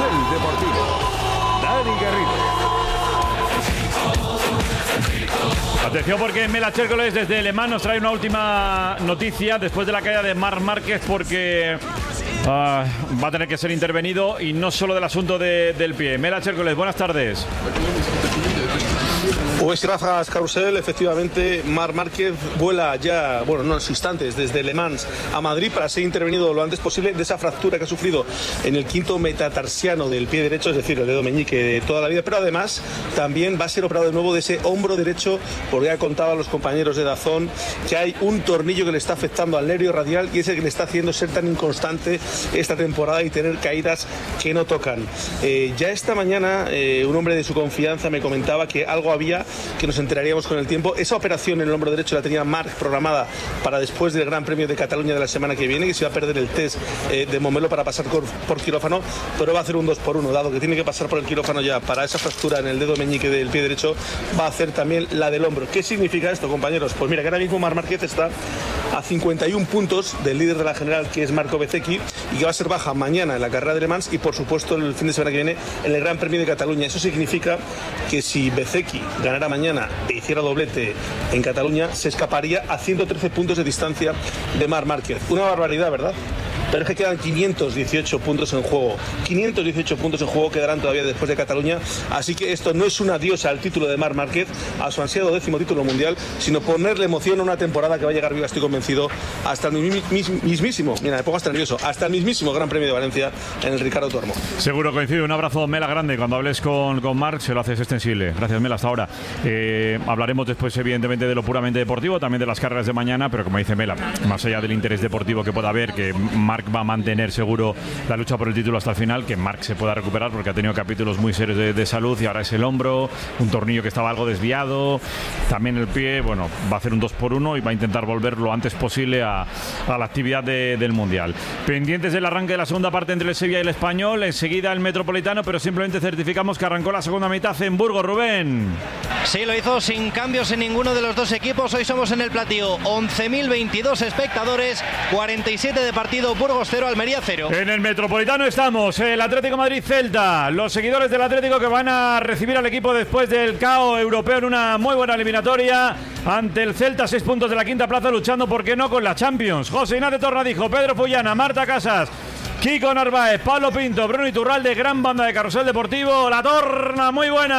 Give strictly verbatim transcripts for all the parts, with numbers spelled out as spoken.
Carrusel Deportivo. Dani Garrido. Atención porque Mela Chércoles desde Le Mans nos trae una última noticia después de la caída de Marc Márquez, porque uh, va a tener que ser intervenido y no solo del asunto de, del pie. Mela Chércoles, buenas tardes. Pues gracias, Carrusel. Efectivamente, Marc Márquez vuela ya, bueno, no en instantes, desde Le Mans a Madrid para ser intervenido lo antes posible de esa fractura que ha sufrido en el quinto metatarsiano del pie derecho, es decir, el dedo meñique de toda la vida, pero además también va a ser operado de nuevo de ese hombro derecho, porque ya contaba a los compañeros de Dazón que hay un tornillo que le está afectando al nervio radial y es el que le está haciendo ser tan inconstante esta temporada y tener caídas que no tocan. Eh, ya esta mañana eh, un hombre de su confianza me comentaba que algo había, que nos enteraríamos con el tiempo. Esa operación en el hombro derecho la tenía Marc programada para después del Gran Premio de Cataluña de la semana que viene, que se iba a perder el test eh, de Momelo para pasar por, por quirófano, pero va a hacer un dos por uno, dado que tiene que pasar por el quirófano ya para esa fractura en el dedo meñique del pie derecho, va a hacer también la del hombro. ¿Qué significa esto, compañeros? Pues mira, que ahora mismo Marc Márquez está a cincuenta y un puntos del líder de la general, que es Marco Bezzecchi, y que va a ser baja mañana en la carrera de Le Mans y por supuesto el fin de semana que viene en el Gran Premio de Cataluña. Eso significa que si Bezzecchi ganara mañana e hiciera doblete en Cataluña, se escaparía a ciento trece puntos de distancia de Marc Márquez. Una barbaridad, ¿verdad? Pero es que quedan quinientos dieciocho puntos en juego. quinientos dieciocho puntos en juego quedarán todavía después de Cataluña. Así que esto no es un adiós al título de Marc Márquez, a su ansiado décimo título mundial, sino ponerle emoción a una temporada que va a llegar viva, estoy convencido, hasta el mismísimo, mira, me pongo hasta nervioso, hasta el mismísimo Gran Premio de Valencia en el Ricardo Tormo. Seguro coincide. Un abrazo, Mela, grande. Cuando hables con, con Marc, se lo haces extensible. Gracias, Mela, hasta ahora. Eh, hablaremos después, evidentemente, de lo puramente deportivo, también de las carreras de mañana, pero como dice Mela, más allá del interés deportivo que pueda haber, que Marc va a mantener seguro la lucha por el título hasta el final, que Marc se pueda recuperar porque ha tenido capítulos muy serios de, de salud y ahora es el hombro, un tornillo que estaba algo desviado, también el pie. Bueno, va a hacer un dos por uno y va a intentar volver lo antes posible a, a la actividad de, del Mundial. Pendientes del arranque de la segunda parte entre el Sevilla y el Español, enseguida el Metropolitano, pero simplemente certificamos que arrancó la segunda mitad en Burgos. Rubén. Sí, lo hizo sin cambios en ninguno de los dos equipos. Hoy somos en el platillo once mil veintidós espectadores, cuarenta y siete de partido, Burgos cero, Almería cero. En el Metropolitano estamos, el Atlético Madrid-Celta, los seguidores del Atlético que van a recibir al equipo después del caos europeo en una muy buena eliminatoria ante el Celta, seis puntos de la quinta plaza, luchando, ¿por qué no?, con la Champions. José Ignacio Torradijo, Pedro Fullana, Marta Casas, Kiko Narváez, Pablo Pinto, Bruno Iturralde, gran banda de Carrusel Deportivo. La Torna, muy buena.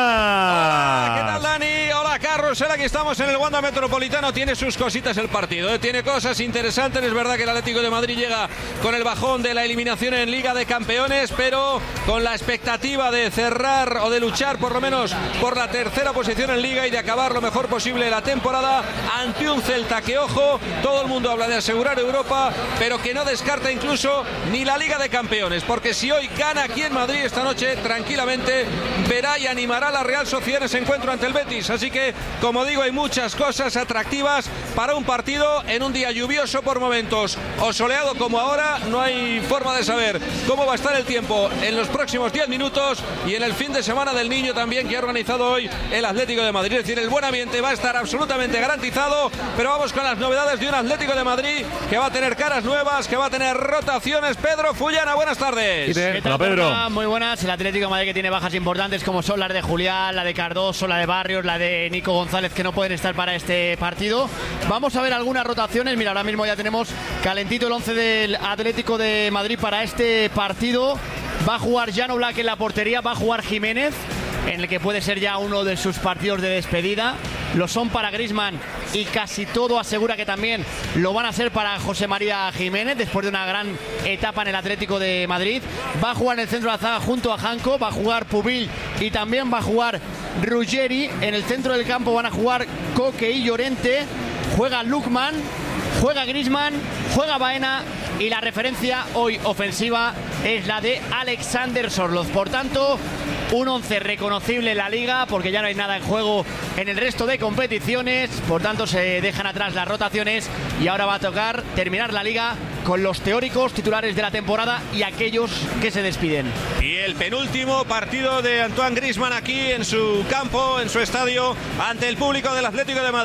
Hola, ¿qué tal, Dani? Hola, Carrusel, aquí estamos en el Wanda Metropolitano. Tiene sus cositas el partido, ¿eh? Tiene cosas interesantes. Es verdad que el Atlético de Madrid llega con el bajón de la eliminación en Liga de Campeones, pero con la expectativa de cerrar o de luchar por lo menos por la tercera posición en Liga y de acabar lo mejor posible la temporada ante un Celta que, ojo, todo el mundo habla de asegurar Europa, pero que no descarta incluso ni la Liga de Campeones, porque si hoy gana aquí en Madrid esta noche, tranquilamente verá y animará a la Real Sociedad en ese encuentro ante el Betis. Así que, como digo, hay muchas cosas atractivas para un partido en un día lluvioso por momentos o soleado como ahora. No hay forma de saber cómo va a estar el tiempo en los próximos diez minutos y en el fin de semana del Niño también, que ha organizado hoy el Atlético de Madrid. Es decir, el buen ambiente va a estar absolutamente garantizado, pero vamos con las novedades de un Atlético de Madrid que va a tener caras nuevas, que va a tener rotaciones. Pedro Fullana, buenas tardes. Hola, Pedro. Muy buenas. El Atlético de Madrid que tiene bajas importantes como son las de Julián, la de Cardoso, la de Barrios, la de Nico González, que no pueden estar para este partido. Vamos a ver algunas rotaciones. Mira, ahora mismo ya tenemos calentito el once del Atlético de Madrid para este partido. Va a jugar Jan Oblak en la portería, va a jugar Jiménez, en el que puede ser ya uno de sus partidos de despedida. Lo son para Griezmann y casi todo asegura que también lo van a ser para José María Jiménez después de una gran etapa en el Atlético de Madrid. Va a jugar en el centro de la zaga junto a Janko, va a jugar Pubil y también va a jugar Ruggeri. En el centro del campo van a jugar Coque y Llorente. Juega Lukman, juega Griezmann, juega Baena y la referencia hoy ofensiva es la de Alexander Sorloz. Por tanto, un once reconocible en la Liga, porque ya no hay nada en juego en el resto de competiciones. Por tanto, se dejan atrás las rotaciones y ahora va a tocar terminar la Liga con los teóricos titulares de la temporada y aquellos que se despiden. Y el penúltimo partido de Antoine Griezmann aquí en su campo, en su estadio, ante el público del Atlético de Madrid.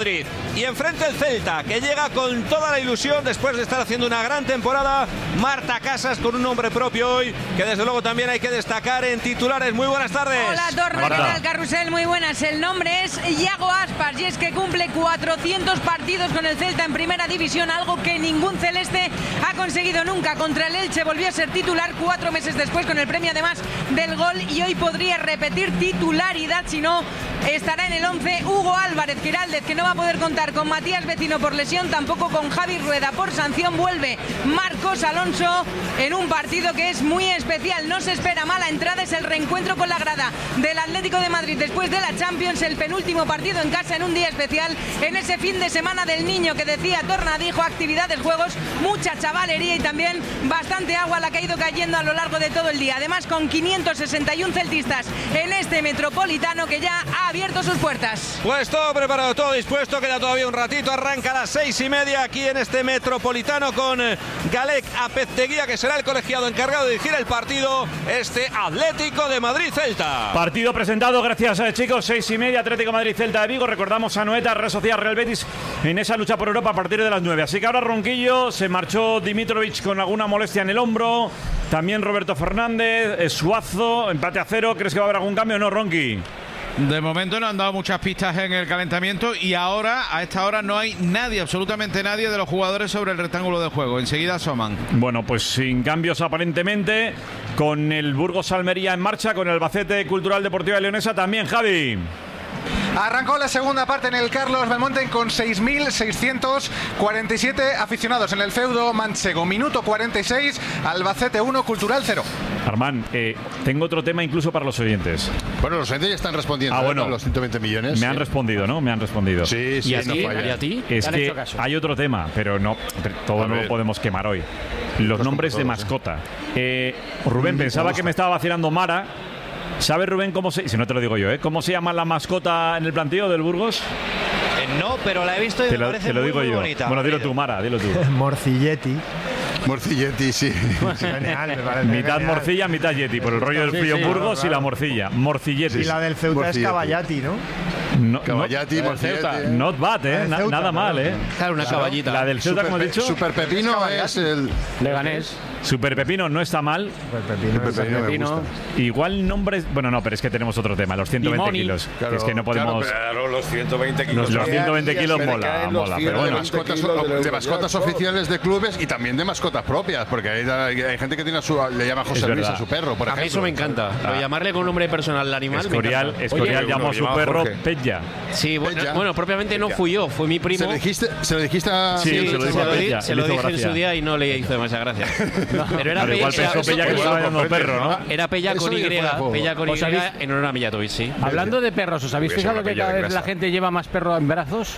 Y enfrente el Celta, que llega con toda la ilusión después de estar haciendo una gran temporada. Marta Casas con un nombre propio hoy, que desde luego también hay que destacar en titulares. Muy buenas tardes. Hola, Torre, ¿qué tal, Carrusel? Muy buenas. El nombre es Iago Aspas y es que cumple cuatrocientos partidos con el Celta en primera división, algo que ningún celeste ha conseguido nunca. Contra el Elche volvió a ser titular cuatro meses después con el premio además del gol y hoy podría repetir titularidad, si no estará en el once Hugo Álvarez. Giraldez, que no va a poder contar con Matías Vecino por lesión, tampoco con Javi Rueda por sanción. Vuelve Marcos Alonso en un partido que es muy especial. No se espera mala entrada, es el reencuentro con la grada del Atlético de Madrid después de la Champions, el penúltimo partido en casa en un día especial, en ese fin de semana del niño que decía Tornadijo, actividades, juegos, mucha chavalería y también bastante agua la que ha ido cayendo a lo largo de todo el día. Además, con quinientos sesenta y uno celtistas en este Metropolitano que ya ha abierto sus puertas. Pues todo preparado, todo dispuesto, queda todavía un ratito, arranca a las seis y media aquí en este Metropolitano con Galek Apezteguía, que será el colegiado encargado de dirigir el partido, este Atlético de Madrid-Celta. Partido presentado, gracias eh, chicos, seis y media, Atlético Madrid-Celta de Vigo. Recordamos a Noeta, Real Sociedad, Real Betis en esa lucha por Europa a partir de las nueve. Así que ahora Ronquillo, se marchó Dimitrovic con alguna molestia en el hombro, también Roberto Fernández, eh, Suazo, empate a cero. ¿Crees que va a haber algún cambio o no, Ronqui? De momento no han dado muchas pistas en el calentamiento y ahora, a esta hora, no hay nadie, absolutamente nadie de los jugadores sobre el rectángulo de juego. Enseguida asoman. Bueno, pues sin cambios aparentemente, con el Burgos Almería en marcha, con el Albacete Cultural Deportiva Leonesa también, Javi. Arrancó la segunda parte en el Carlos Belmonte con seis mil seiscientos cuarenta y siete aficionados en el feudo manchego. Minuto cuarenta y seis, Albacete uno, Cultural cero. Armán, eh, tengo otro tema incluso para los oyentes. Bueno, los oyentes ya están respondiendo. Ah, bueno, ¿eh? Los ciento veinte millones. Me han respondido, ¿no? Me han respondido. Sí, sí, ¿Y a ti? no falla. ¿Y a ti? Es que hay otro tema, pero no, todo no lo podemos quemar hoy. Los nombres de mascota. Eh, Rubén, pensaba que me estaba vacilando Mara. ¿Sabe Rubén cómo se, si no te lo digo yo, ¿eh? cómo se llama la mascota en el planteo del Burgos? Eh, no, pero la he visto y te me lo, parece te lo muy, digo muy yo. bonita. Bueno, dilo tú, Mara, dilo tú. Morcilletti. Morcilletti, sí. Genial, me parece mitad genial. morcilla, mitad yeti, por el rollo del Sí, frío sí, Burgos claro, y claro. la morcilla. Morcilletti. Y la del Ceuta Morcilletti. es Caballati, ¿no? No, Caballati, no, Morcilletti. Not bad, ¿eh? del Na- Ceuta, nada mal, claro. ¿eh? Claro, una caballita. La del Ceuta, Super, como he dicho. Super Pepino es el... Leganés. Super Pepino no está mal. Pues Pepino, Super es- Pepino me Pepino. gusta. Igual nombres. Bueno, no, pero es que tenemos otro tema, los ciento veinte Limoni. kilos. Claro, es que no podemos. Claro, los ciento veinte kilos. Los ciento veinte kilos Me mola, caen los mola. Pero ciento De bueno, veinte mascotas, kilos del de Euro, mascotas ya, oficiales de clubes y también de mascotas propias, porque hay, hay gente que tiene a su, le llama José Es Luis verdad. a su perro, por A ejemplo. mí eso me encanta. Pero llamarle con un nombre personal al animal. me Escorial, encanta. Escorial Oye, llamó a uno su llamaba perro Jorge. Pella. Sí, bueno, Bella. bueno, propiamente no fui yo, fue mi primo. ¿Se lo dijiste, se lo dijiste a... Sí, Sí, se lo se dijo a lo, di- Pella, se le lo hizo dije en gracia. su día y no le hizo demasiada gracia. Pero era Pero igual Pella, pensó Pella que le estaba llamando perro, ¿no? era Pella Eso con y Y, el fuera de juego. Pella con Y ¿Os habéis- en honor a Mijatovic, sí. Hablando de perros, ¿os habéis Hubiese fijado una que pella cada de vez la grasa. gente lleva más perro en brazos?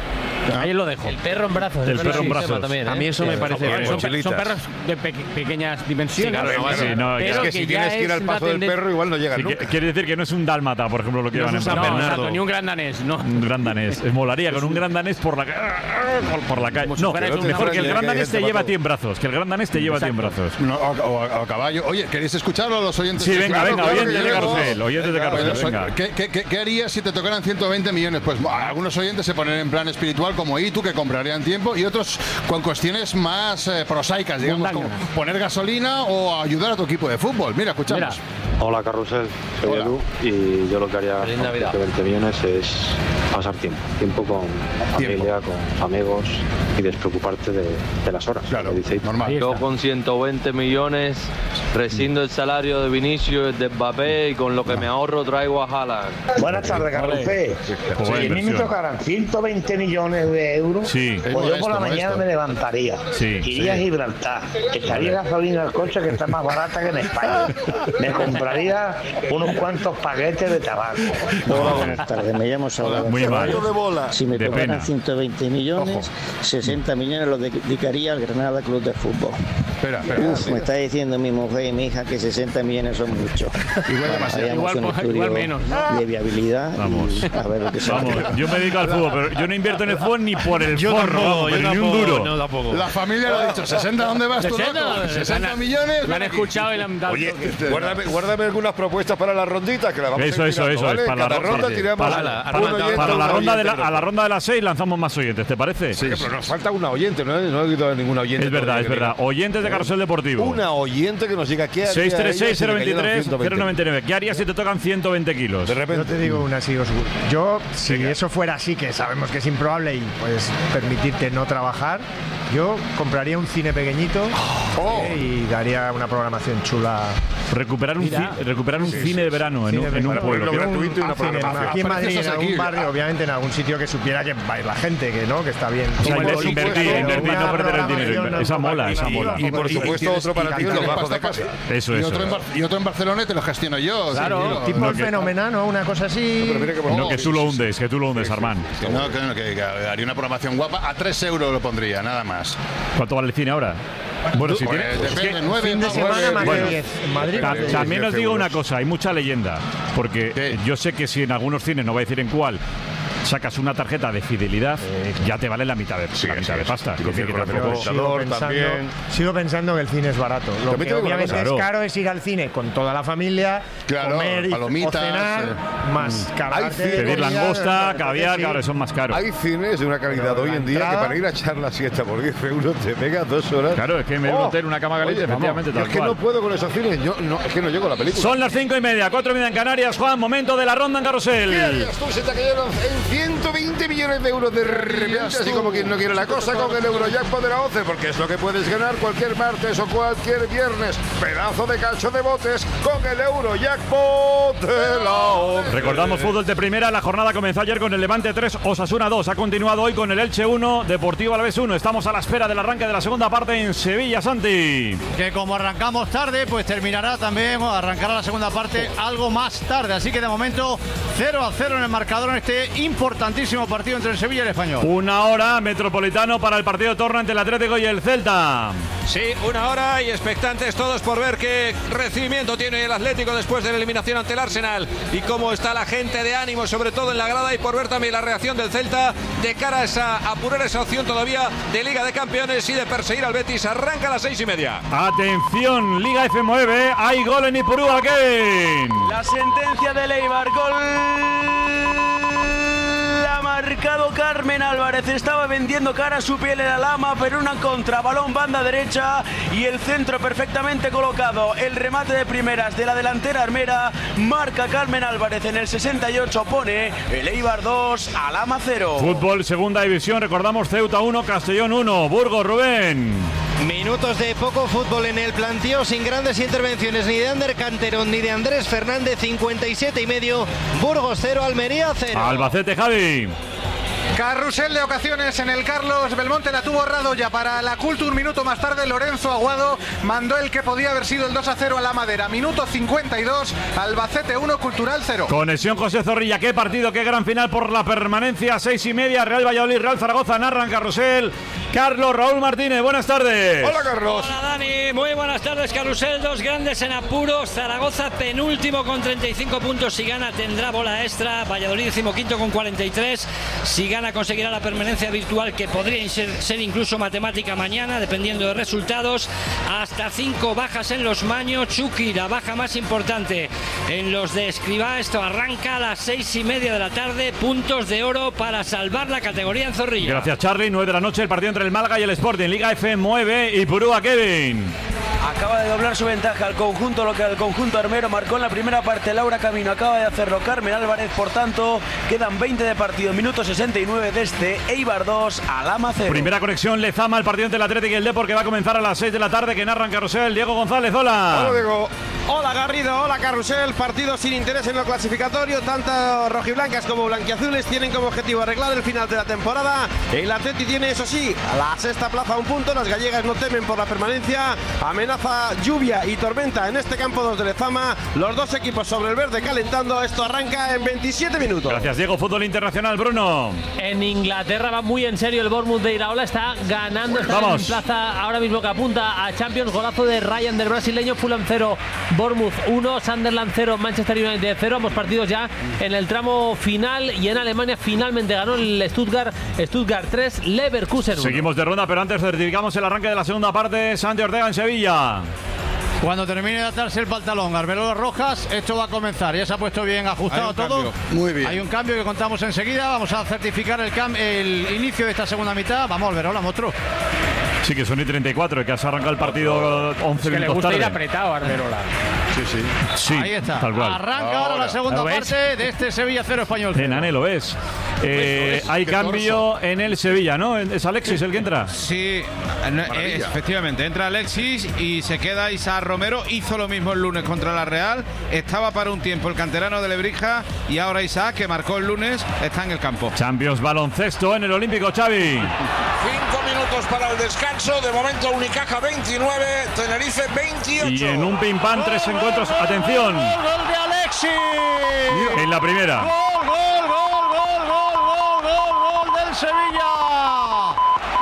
Ahí lo dejo. El perro en brazos. El eso perro es en un brazos. tema también, ¿eh? A mí eso me parece Son, bien. son per- son mochilitas. perros de pe- pequeñas dimensiones. Sí, claro, no, Sí, no, pero Es ya. que si ya tienes que ir es al una paso del tendencia- perro, igual no llegas Sí, nunca. que- quiere decir que no es un dálmata, por ejemplo, lo que llevan en No, San exacto, Bernardo. ni un gran danés, no. Un gran danés. Eh, Molaría con un gran danés por la, ca- por, por la calle. Como si No, fuera que no te mejor que el extrañe gran que danés haya te gente lleva a para ti en brazos. Que el gran danés te lleva a ti en brazos. No, o, o- o a caballo. Oye, ¿queréis escucharlo a los oyentes? Sí, venga, Claro, venga, claro, oyentes que de yo- Carrusel, oyentes de Carrusel, Oye, venga. ¿Qué, qué, qué, qué harías si te tocaran ciento veinte millones? Pues bueno, algunos oyentes se ponen en plan espiritual como Itu, que comprarían tiempo, y otros con cuestiones más eh, prosaicas, digamos, como poner gasolina o ayudar a tu equipo de fútbol. Mira, escuchamos. Hola Carrusel, soy Hola. Edu y yo lo que haría Feliz con Navidad. ciento veinte millones es pasar tiempo, tiempo con la Tiempo. familia, con los amigos y despreocuparte de, de las horas. Claro, como dice Itu. normal. Yo con ciento veinte millones rescindo el salario de Vinicius, de Mbappé y con lo que me ahorro traigo a Haaland. Buenas tardes, Carrusel. Pues Si buena a mí me inversión. tocaran ciento veinte millones de euros, Sí. pues yo por modesto, la mañana modesto. me levantaría, Sí, iría sí. a Gibraltar, echaría gasolina al coche que está más barata que en España, me compraría unos cuantos paquetes de tabaco. Hola, buenas tardes, me llamo Salvador. Muy mal. Si me De tocaran pena. ciento veinte millones, sesenta millones los dedicaría al Granada Club de Fútbol. Espera, espera. Uf, me está diciendo mi mujer y mi hija que sesenta millones son mucho. Igual demasiado. Haríamos Igual, un pues, estudio igual menos, ¿no? de viabilidad. Vamos. Y a ver lo que se Vamos, yo me dedico al fútbol, pero yo no invierto en el fútbol ni por el Yo forro, tampoco, vamos, yo pero ni un tampoco, duro. no, tampoco. La familia lo ha dicho, ¿sesenta dónde vas tú, ¿sesenta? loco? ¿sesenta millones? Lo han escuchado y le han dado. Oye, guárdame, guárdame algunas propuestas para la rondita, que la vamos Eso, a ir eso, tirando, eso, ¿vale? es para la Cada ronda, ronda sí. tiramos Para un la- oyente, Para la un ronda de la, oyente, a la ronda de las seis lanzamos más oyentes, ¿te parece? Sí, pero nos falta una oyente, no he, no he oído a ninguna oyente. Es verdad, es verdad. Oyentes de Carrusel Deportivo. Una oyente que nos diga qué haría seis tres seis, cero ella si le veintitrés, cayeran cero noventa y nueve. ¿Qué harías si te tocan ciento veinte kilos? De repente. Yo te digo una así, Osgur. Yo, si eso fuera así, que sabemos que es improbable y puedes permitirte no trabajar, yo compraría un cine pequeñito Oh. eh, y daría una programación chula. Recuperar un, Mira. ci- recuperar un Sí, cine sí. de verano en, Cine un, de en un verano. pueblo. Lo ¿Qué- gratuito y una Un cine, programación. aquí en Madrid, en Apareces algún aquí. barrio, obviamente en algún sitio que supiera que va a ir la gente, que no, que está bien. O sea, Como inver- el invertir, supuesto, invertir, una no perder el dinero. programación, Esa no, mola, y- esa y- mola. Y por y- supuesto, y- otro para y- ti, y- los y- bajos de y- casa. Eso, Y eso. otro, en Bar- y otro en Barcelona y te lo gestiono yo. Claro, tranquilo. tipo No, el que- fenomenal, ¿no? Una cosa así. Pero mira que No, que tú lo hundes, que tú lo hundes, Armán. Que no, que, no, que- que haría una programación guapa. A tres euros lo pondría, nada más. ¿Cuánto vale el cine ahora? Bueno, si Pues, tiene... es depende, que- nueve, Fin de no, semana nueve, más bueno, de diez. En Madrid, Ta- más de diez. También os diez digo una euros. cosa, hay mucha leyenda, porque Sí. yo sé que si en algunos cines, no voy a decir en cuál, sacas una tarjeta de fidelidad, ya te vale la mitad de, la mitad de pasta. Y Es decir, que con el tampoco- Sigo refrigerador pensando, también. sigo pensando que el cine es barato. Lo También que te digo una obviamente cosa, es claro. caro es ir al cine con toda la familia, Claro, comer y, palomitas, o cenar, eh. más cargarte de pedir comida, langosta, entonces, caviar, sí. claro, son más caros. Hay cines de una calidad Pero hoy la en día entrada- que para ir a echar la siesta por diez euros te pega dos horas. Claro, es que me voy a meter una cama caliente, Oye, vamos, efectivamente, yo tal es que cual. no puedo con esos cines, yo no, es que no llego a la película. Son las cinco y media, cuatro y media en Canarias, Juan, momento de la ronda en ¿Qué Carrusel. harías tú si te cayeron en ciento veinte millones de euros de repente, así como quien no quiere la cosa, con el Eurojackpot de la once? Porque es lo que puedes ganar cualquier martes o cualquier viernes. Pedazo de cacho de botes con el Eurojackpot de la once. Recordamos fútbol de primera, la jornada comenzó ayer con el Levante tres, Osasuna dos, ha continuado hoy con el Elche uno, Deportivo Alavés uno. Estamos a la espera del arranque de la segunda parte en Sevilla, Santi. Que como arrancamos tarde, pues terminará también, o arrancará la segunda parte algo más tarde. Así que de momento cero a cero en el marcador en este importantísimo partido entre el Sevilla y el Español. Una hora metropolitano para el partido de torno entre el Atlético y el Celta. Sí, una hora y expectantes todos por ver qué recibimiento tiene el Atlético después de la eliminación ante el Arsenal y cómo está la gente de ánimo, sobre todo en la grada, y por ver también la reacción del Celta de cara a esa, apurar esa opción todavía de Liga de Campeones y de perseguir al Betis. Arranca a las seis y media. Atención, Liga F nueve, hay gol en Ipurúa, Kevin. La sentencia de Eibar, gol. Ha marcado Carmen Álvarez, estaba vendiendo cara a su piel en la lama, pero una contra, balón banda derecha y el centro perfectamente colocado. El remate de primeras de la delantera armera, marca Carmen Álvarez en el sesenta y ocho, pone el Eibar dos, Alhama cero. Fútbol, segunda división, recordamos Ceuta uno, Castellón uno, Burgos, Rubén. Minutos de poco fútbol en el planteo, sin grandes intervenciones ni de Ander Canterón ni de Andrés Fernández. Cincuenta y siete y medio, Burgos cero, Almería cero. Albacete, Javi. Carrusel de ocasiones en el Carlos Belmonte, la tuvo Radoya para la Cultura. Un minuto más tarde Lorenzo Aguado mandó el que podía haber sido el dos a cero a la Madera. Minuto cincuenta y dos, Albacete uno, Cultural cero. Conexión José Zorrilla, qué partido, qué gran final por la permanencia. Seis y media, Real Valladolid, Real Zaragoza, narran Carrusel. Carlos Raúl Martínez, buenas tardes. Hola, Carlos. Hola, Dani, muy buenas tardes. Carrusel, dos grandes en apuros. Zaragoza penúltimo con treinta y cinco puntos, si gana tendrá bola extra. Valladolid decimoquinto con cuarenta y tres, si gana conseguirá la permanencia virtual, que podría ser, ser incluso matemática mañana, dependiendo de resultados. Hasta cinco bajas en los Maños. Chucky, la baja más importante en los de Escribá. Esto arranca a las seis y media de la tarde. Puntos de oro para salvar la categoría en Zorrilla. Gracias, Charlie. nueve de la noche, el partido entre el Málaga y el Sporting. Liga F nueve y Purúa, Kevin. Acaba de doblar su ventaja al conjunto local, el conjunto armero. Marcó en la primera parte Laura Camino, acaba de hacerlo Carmen Álvarez. Por tanto, quedan veinte de partido, minuto sesenta y nueve de este Eibar dos, Alhama cero. Primera conexión Lezama, el partido entre el Atlético y el Depor, que va a comenzar a las seis de la tarde, que narran Carrusel. Diego González, hola. Hola, Diego. Hola Garrido, hola Carrusel, partido sin interés en lo clasificatorio, tanto rojiblancas como blanquiazules tienen como objetivo arreglar el final de la temporada. El Atleti tiene, eso sí, a la sexta plaza a un punto, las gallegas no temen por la permanencia, amenaza lluvia y tormenta en este campo dos de Lezama, los dos equipos sobre el verde calentando, esto arranca en veintisiete minutos. Gracias Diego, fútbol internacional, Bruno. En Inglaterra va muy en serio el Bournemouth de Iraola, está ganando, está Vamos. en plaza ahora mismo que apunta a Champions, golazo de Ryan del brasileño, Fulham cero, Bournemouth uno, Sunderland cero, Manchester United cero, ambos partidos ya en el tramo final y en Alemania finalmente ganó el Stuttgart, Stuttgart tres, Leverkusen uno. Seguimos de ronda, pero antes certificamos el arranque de la segunda parte. Santi Ortega en Sevilla. Cuando termine de atarse el pantalón Arbeloa Rojas, esto va a comenzar. Ya se ha puesto bien ajustado Hay un todo. cambio. Muy bien. Hay un cambio que contamos enseguida. Vamos a certificar el, cam el inicio de esta segunda mitad. Vamos, Arbeloa, monstruo. Sí, que son y treinta y cuatro, que se arranca el partido once Es que le minutos gusta tarde. ir apretado a Arbeloa. Sí, sí. Sí, Ahí está. tal cual. Arranca ahora la segunda ¿Lo ves? parte de este Sevilla cero Español cero. En Ane lo ves. Eh, Eso es, hay qué cambio torso. en el Sevilla, ¿no? Es Alexis el que entra. Sí, no, eh, efectivamente, entra Alexis y se queda Isaac Romero, hizo lo mismo el lunes contra la Real, estaba para un tiempo el canterano de Lebrija y ahora Isaac, que marcó el lunes, está en el campo. Champions baloncesto en el Olímpico, Xavi. Cinco minutos para el descanso, de momento Unicaja veintinueve, Tenerife veintiocho. Y en un pim pam, tres encuentros. Atención. ¡Gol, gol de Alexis! En la primera. ¡Gol, gol, gol, gol, gol, gol, gol, gol del Sevilla!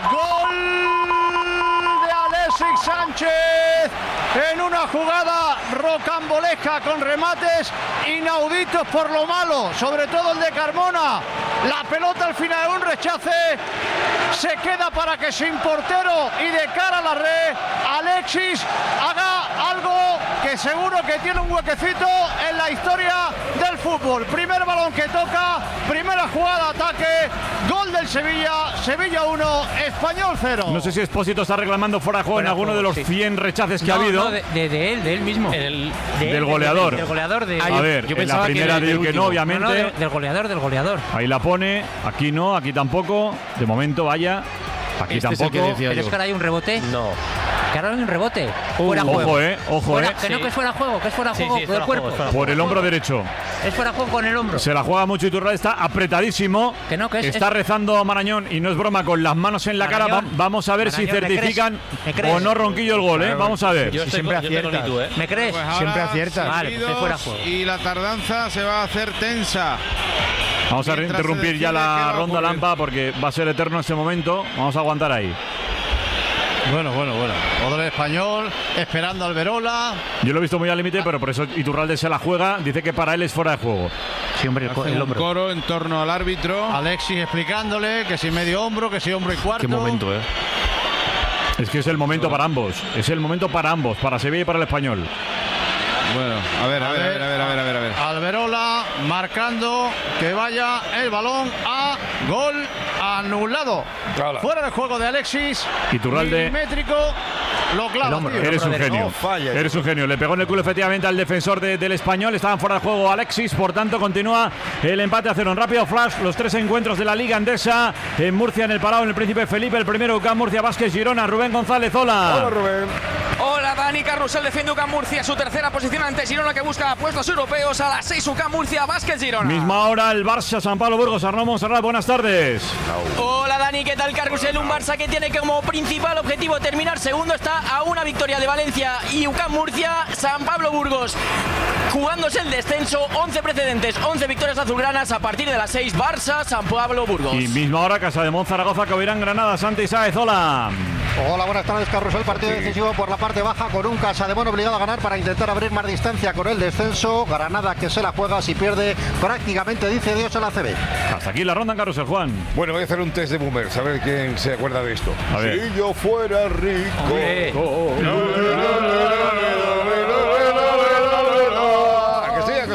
¡Gol de Alexis Sánchez! En una jugada rocambolesca con remates inauditos por lo malo, sobre todo el de Carmona. La pelota al final de un rechace se queda para que sin portero y de cara a la red Alexis haga algo que seguro que tiene un huequecito en la historia del fútbol. Primer balón que toca, primera jugada, ataque, gol del Sevilla, Sevilla uno, Español cero. No sé si Espósito está reclamando fuera de juego en Fuera de alguno juego, de los sí. cien rechaces que No, ha habido. no, de, de, de él, de él mismo. El, de Del él, goleador. Del goleador de. A ver, en la primera digo que no, obviamente. No, no, de- del goleador, del goleador. Ahí la pone, aquí no, aquí tampoco. De momento, vaya. Aquí Este es el tampoco. que decía Pero es que ahora hay un rebote. No. Que ahora hay un rebote. Fuera ojo, juego. eh, ojo, Fuera- eh. Que no, que es fuera juego, que es fuera Sí, juego sí, es del fuera cuerpo. juego, es fuera Por el hombro derecho. Es fuera juego con el hombro. Se la juega mucho Iturralde, está apretadísimo. Que no, que es- está es- rezando Marañón y no es broma, con las manos en la cara. Va- Marañón, vamos a ver si Marañón, ¿me crees? certifican ¿Me crees? o no Ronquillo el gol, ¿eh? Vamos a ver. Yo estoy siempre con- yo estoy con aciertas. Itu, ¿eh? ¿Me crees? Pues ahora Siempre aciertas. Vale, pues es fuera seguidos juego. y la tardanza se va a hacer tensa. Vamos a Mientras interrumpir se ya decide qué va la a ronda ocurrir. Lampa porque va a ser eterno este momento. Vamos a aguantar ahí. Bueno, bueno, bueno. Otro español, esperando al Verola. Yo lo he visto muy al límite, pero por eso Iturralde se la juega. Dice que para él es fuera de juego. Sí, hombre, el, co- Hace el un hombro. coro en torno al árbitro. Alexis explicándole que si medio hombro, que si hombro y cuarto. ¿eh? Es que es el momento para ambos. Es el momento para ambos, para Sevilla y para el Español. Bueno, a ver, a ver, a ver, a ver, a ver, a ver, a ver. Alberola marcando que vaya el balón a gol anulado. Claro. Fuera de juego de Alexis. Iturralde. Milimétrico. Lo clava. tío. Eres un genio. No falla. Eres un genio. Le pegó en el culo efectivamente al defensor de- del Español. Estaban fuera de juego Alexis. Por tanto, continúa el empate a cero. En rápido flash, los tres encuentros de la Liga Andesa. En Murcia, en el Palau, en el Príncipe Felipe. El primero, U C A M Murcia, Vázquez, Girona. Rubén González, hola. Hola, Rubén. Hola Dani, Carrusel defiende U C A M Murcia, su tercera posición ante Girona que busca puestos europeos. A las seis U C A M Murcia, Vázquez Girona. Misma hora, el Barça, San Pablo, Burgos, Arnaud Montserrat. Buenas tardes. Hola Dani, ¿qué tal Carrusel? Un Barça que tiene como principal objetivo terminar segundo, está a una victoria de Valencia y U C A M Murcia, San Pablo Burgos. Jugándose el descenso, once precedentes, once victorias azulgranas a partir de las seis, Barça, San Pablo Burgos. Y misma hora, Casa de Monzaragoza, Covirán, Granada, Santi Sáez, hola. Hola, buenas tardes, Carrusel. Partido decisivo por la parte baja con un Casademón obligado a ganar para intentar abrir más distancia con el descenso. Granada que se la juega, si pierde prácticamente dice Dios a la C B. Hasta aquí la ronda en Carrusel, Juan. Bueno, voy a hacer un test de boomers, a ver quién se acuerda de esto. A ver. Si yo fuera rico. Hombre. ¿A que sí, a que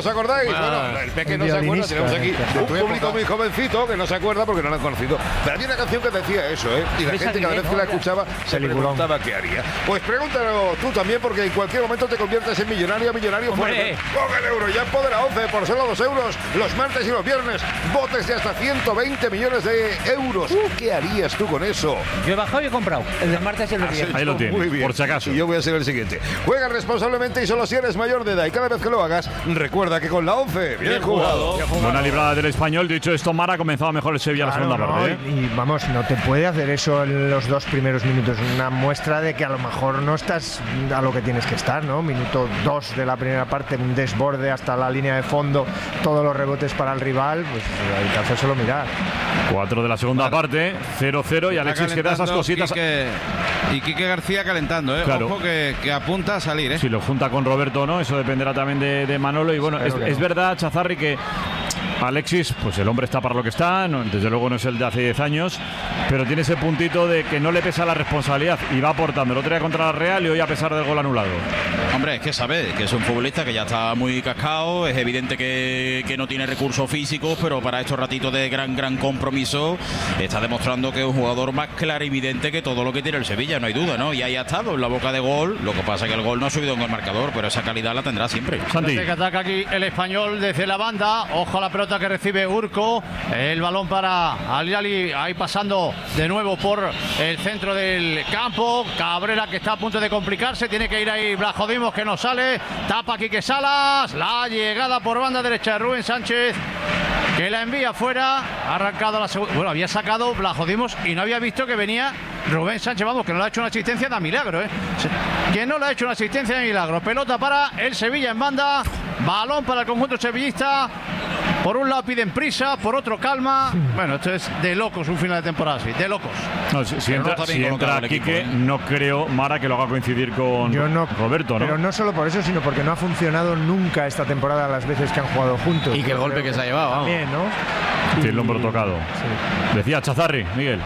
¿os acordáis? Ah, bueno, el Peque el no se acuerda, violinista, tenemos aquí de un tu público época. muy jovencito que no se acuerda porque no lo han conocido. Pero había una canción que decía eso, ¿eh? Y la Luis gente cada vez Aguilera, que la ¿no? escuchaba se Peliculón. preguntaba qué haría. Pues pregúntalo tú también porque en cualquier momento te conviertes en millonario, millonario ¡Hombre! fuerte. Con el euro ya poder a once por solo dos euros los martes y los viernes. Botes de hasta ciento veinte millones de euros. ¿Qué harías tú con eso? Yo he bajado y he comprado. El del martes y el del Has viernes. hecho Ahí lo tienes, muy bien. por si acaso. Y yo voy a ser el siguiente. Juega responsablemente y solo si eres mayor de edad. Y cada vez que lo hagas, recuerda que con la once, bien, Bien jugado. jugado. Buena librada del Español. Dicho esto, Mara ha comenzado mejor el Sevilla Claro, la segunda no, parte. ¿eh? y, y vamos, no te puede hacer eso en los dos primeros minutos. Una muestra de que a lo mejor no estás a lo que tienes que estar, ¿no? Minuto dos de la primera parte, un desborde hasta la línea de fondo, todos los rebotes para el rival, pues hay que hacérselo mirar. cuatro de la segunda parte, cero cero y Está Alexis que da esas calentando cositas. Quique- y Quique García calentando, ¿eh? Claro. Ojo que, que apunta a salir, ¿eh? Si lo junta con Roberto o no, eso dependerá también de, de Manolo. Y bueno, es, Espero que es no. verdad, Chazarri, que Alexis, pues el hombre está para lo que está, no, desde luego no es el de hace diez años, pero tiene ese puntito de que no le pesa la responsabilidad y va aportando. El otro día contra la Real y hoy a pesar del gol anulado. Hombre, es que sabe que es un futbolista que ya está muy cascado, es evidente que, que no tiene recursos físicos, pero para estos ratitos de gran, gran compromiso está demostrando que es un jugador más clarividente que todo lo que tiene el Sevilla, no hay duda, ¿no? Y ahí ha estado en la boca de gol, lo que pasa es que el gol no ha subido en el marcador, pero esa calidad la tendrá siempre. Fíjate que ataca aquí el Español desde la banda. Ojo a la pelota que recibe Urco. El balón para Ali Ali. Ahí pasando de nuevo por el centro del campo. Cabrera que está a punto de complicarse. Tiene que ir ahí Blajodimos que no sale. Tapa Quique Salas. La llegada por banda derecha de Rubén Sánchez, que la envía fuera. Ha arrancado la segunda. Bueno, había sacado Blajodimos y no había visto que venía Rubén Sánchez. Vamos, que no le ha hecho una asistencia de milagro, ¿eh? Que no le ha hecho una asistencia de milagro. Pelota para el Sevilla en banda. Balón para el conjunto sevillista. Por un lado piden prisa, por otro calma. Bueno, esto es de locos un final de temporada así, de locos. No, si, si Pero entra, no está bien si colocado entra el equipo, Quique, ¿eh? no creo, Mara, que lo haga coincidir con Yo no, Roberto, ¿no? Pero no solo por eso, sino porque no ha funcionado nunca esta temporada las veces que han jugado juntos. Y qué Yo golpe creo que se ha llevado, vamos. También, ¿no? Tiene el hombro tocado. Decía Chazarri, Miguel.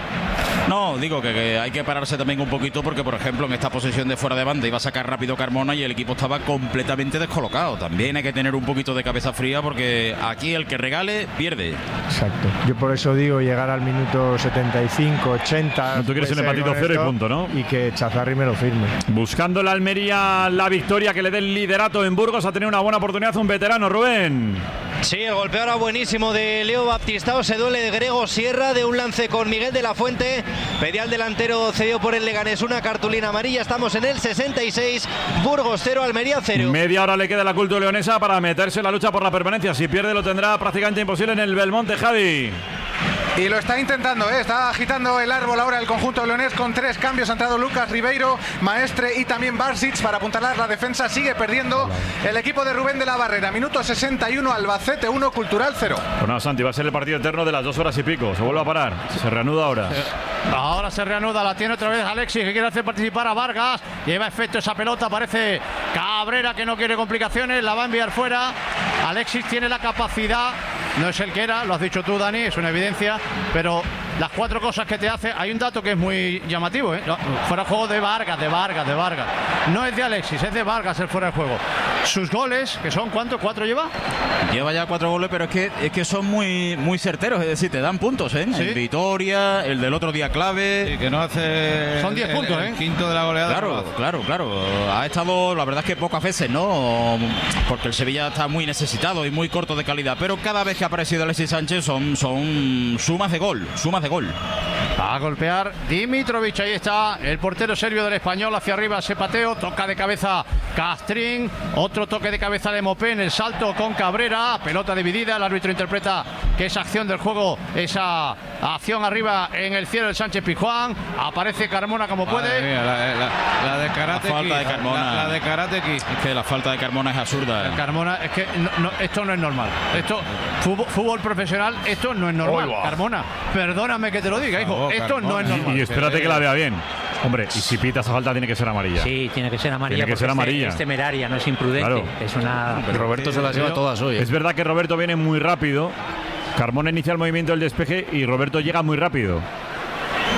No, digo que, que hay que pararse también un poquito porque, por ejemplo, en esta posición de fuera de banda iba a sacar rápido Carmona y el equipo estaba completamente descolocado. También hay que tener un poquito de cabeza fría porque aquí el que regale pierde. Exacto. Yo por eso digo llegar al minuto setenta y cinco, ochenta. No, tú quieres puede el ser empatito con cero y esto, punto, ¿no? Y que Chazarri me lo firme. Buscando la Almería la victoria que le dé el liderato en Burgos. Ha tenido una buena oportunidad un veterano, Rubén. Sí, el golpeo ahora buenísimo de Leo Baptistao. Se duele de Grego Sierra de un lance con Miguel de la Fuente. Pedía al delantero cedido por el Leganés una cartulina amarilla. Estamos en el sesenta y seis. Burgos cero, Almería cero. Media hora le queda a la Culto Leonesa para meterse en la lucha por la permanencia. Si pierde lo tendrá prácticamente imposible en el Belmonte, Javi. Y lo está intentando, ¿eh? Está agitando el árbol ahora el conjunto leonés con tres cambios. Ha entrado Lucas Ribeiro, Maestre y también Barsic para apuntalar la defensa. Sigue perdiendo el equipo de Rubén de la Barrera. Minuto sesenta y uno, Albacete uno, Cultural cero. Pues nada, Santi, va a ser el partido eterno de las dos horas y pico. Se vuelve a parar. Se reanuda ahora. Ahora se reanuda, la tiene otra vez Alexis, que quiere hacer participar a Vargas. Lleva efecto esa pelota, parece Cabrera que no quiere complicaciones, la va a enviar fuera. Alexis tiene la capacidad, no es el que era, lo has dicho tú, Dani, es una evidencia, pero las cuatro cosas que te hace, hay un dato que es muy llamativo, ¿eh? No, fuera de juego de Vargas, de Vargas, de Vargas. No es de Alexis, es de Vargas el fuera de juego. Sus goles, que son, ¿cuántos? ¿Cuatro lleva? Lleva ya cuatro goles, pero es que es que son muy muy certeros, es decir, te dan puntos, ¿eh? Sí. En Vitoria, el del otro día clave. Sí, que no hace. Son diez el- puntos, el ¿eh? Quinto de la goleada. Claro, claro, claro. Ha estado, la verdad es que pocas veces, ¿no? Porque el Sevilla está muy necesitado y muy corto de calidad. Pero cada vez que ha aparecido Alexis Sánchez son, son sumas de gol, sumas de gol. Va a golpear Dimitrovic, ahí está el portero serbio del Español, hacia arriba ese pateo, toca de cabeza Castrín, otro toque de cabeza de Mopé en el salto con Cabrera, pelota dividida, el árbitro interpreta que esa acción del juego, esa acción arriba en el cielo del Sánchez Pizjuán, aparece Carmona como Madre puede. mía, la, la- la de Karate La falta Kid, de Carmona. La, la de Karate Kid. Es que la falta de Carmona es absurda. Carmona, es que no- no, esto no es normal. Esto, fútbol, fútbol profesional, esto no es normal. Uy, va. Carmona, perdóname que te lo diga, hijo. Esto no es normal. Y, y espérate que la vea bien. Hombre, y si pita esa falta tiene que ser amarilla. Sí, tiene que ser amarilla. Tiene que porque ser es- amarilla. Es temeraria, no es imprudente. Claro. Es una. Roberto se las lleva todas hoy, ¿eh? Es verdad que Roberto viene muy rápido. Carmona inicia el movimiento del despeje y Roberto llega muy rápido.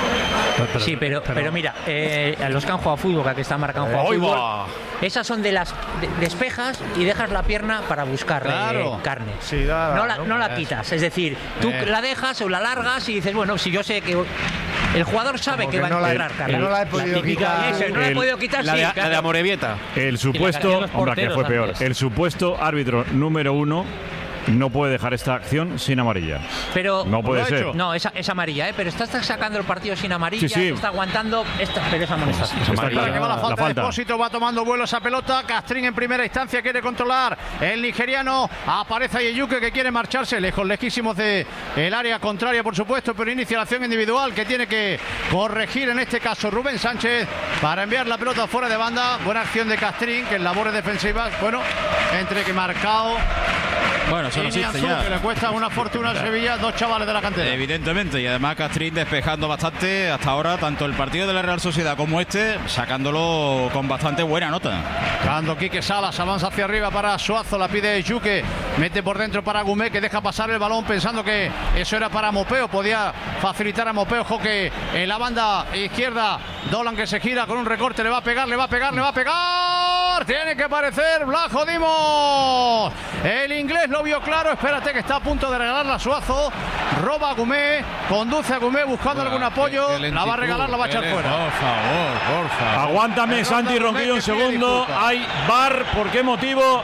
Sí, pero, pero mira, eh, a los que han jugado fútbol, que aquí están marcando Eh, fútbol, va. esas son de las de- despejas y dejas la pierna para buscar eh, Claro. carne. Sí, da- no la, no, no la es- quitas, es decir, tú Eh. la dejas o la largas y dices, bueno, si yo sé que el jugador sabe Como que, que va no a la he- encontrar carne. que no la he podido típica- quitar. Eso, no la he El- podido quitar, La sí, de, la claro. de Amorebieta. El Y supuesto, la que hacían los hombre, que fue porteros peor. antes. El supuesto árbitro número uno no puede dejar esta acción sin amarilla. Pero No puede ser. No, es, es amarilla, ¿eh? Pero está, está sacando el partido sin amarilla, Sí, sí. está aguantando, esta, pero esa amonestación. Está Ahora clara que va la la falta de falta. Expósito, va tomando vuelo esa pelota. Castrín en primera instancia quiere controlar. El nigeriano aparece Ayeyuke que quiere marcharse lejos, lejísimos de el área contraria, por supuesto, pero inicia la acción individual que tiene que corregir en este caso Rubén Sánchez para enviar la pelota fuera de banda. Buena acción de Castrín que en labores defensivas, bueno, entre que marcado. Bueno, eso no y existe Nianzú, ya. que le cuesta una fortuna a Sevilla, dos chavales de la cantera. Evidentemente, y además Castrín despejando bastante hasta ahora, tanto el partido de la Real Sociedad como este, sacándolo con bastante buena nota. Cuando Quique Salas avanza hacia arriba para Suazo, la pide Yuque, mete por dentro para Gumé, que deja pasar el balón pensando que eso era para Mopeo, podía facilitar a Mopeo, que en la banda izquierda, Dolan que se gira con un recorte, le va a pegar, le va a pegar, le va a pegar, tiene que aparecer Blajo Dimos, el inglés lo vio claro, espérate que está a punto de regalarla a Suazo, roba a Gumé, conduce a Gumé buscando algún apoyo, la va a regalar, la va a echar fuera. Por favor, por favor. Aguántame, Santi Ronquillo, un segundo. Hay bar. ¿Por qué motivo?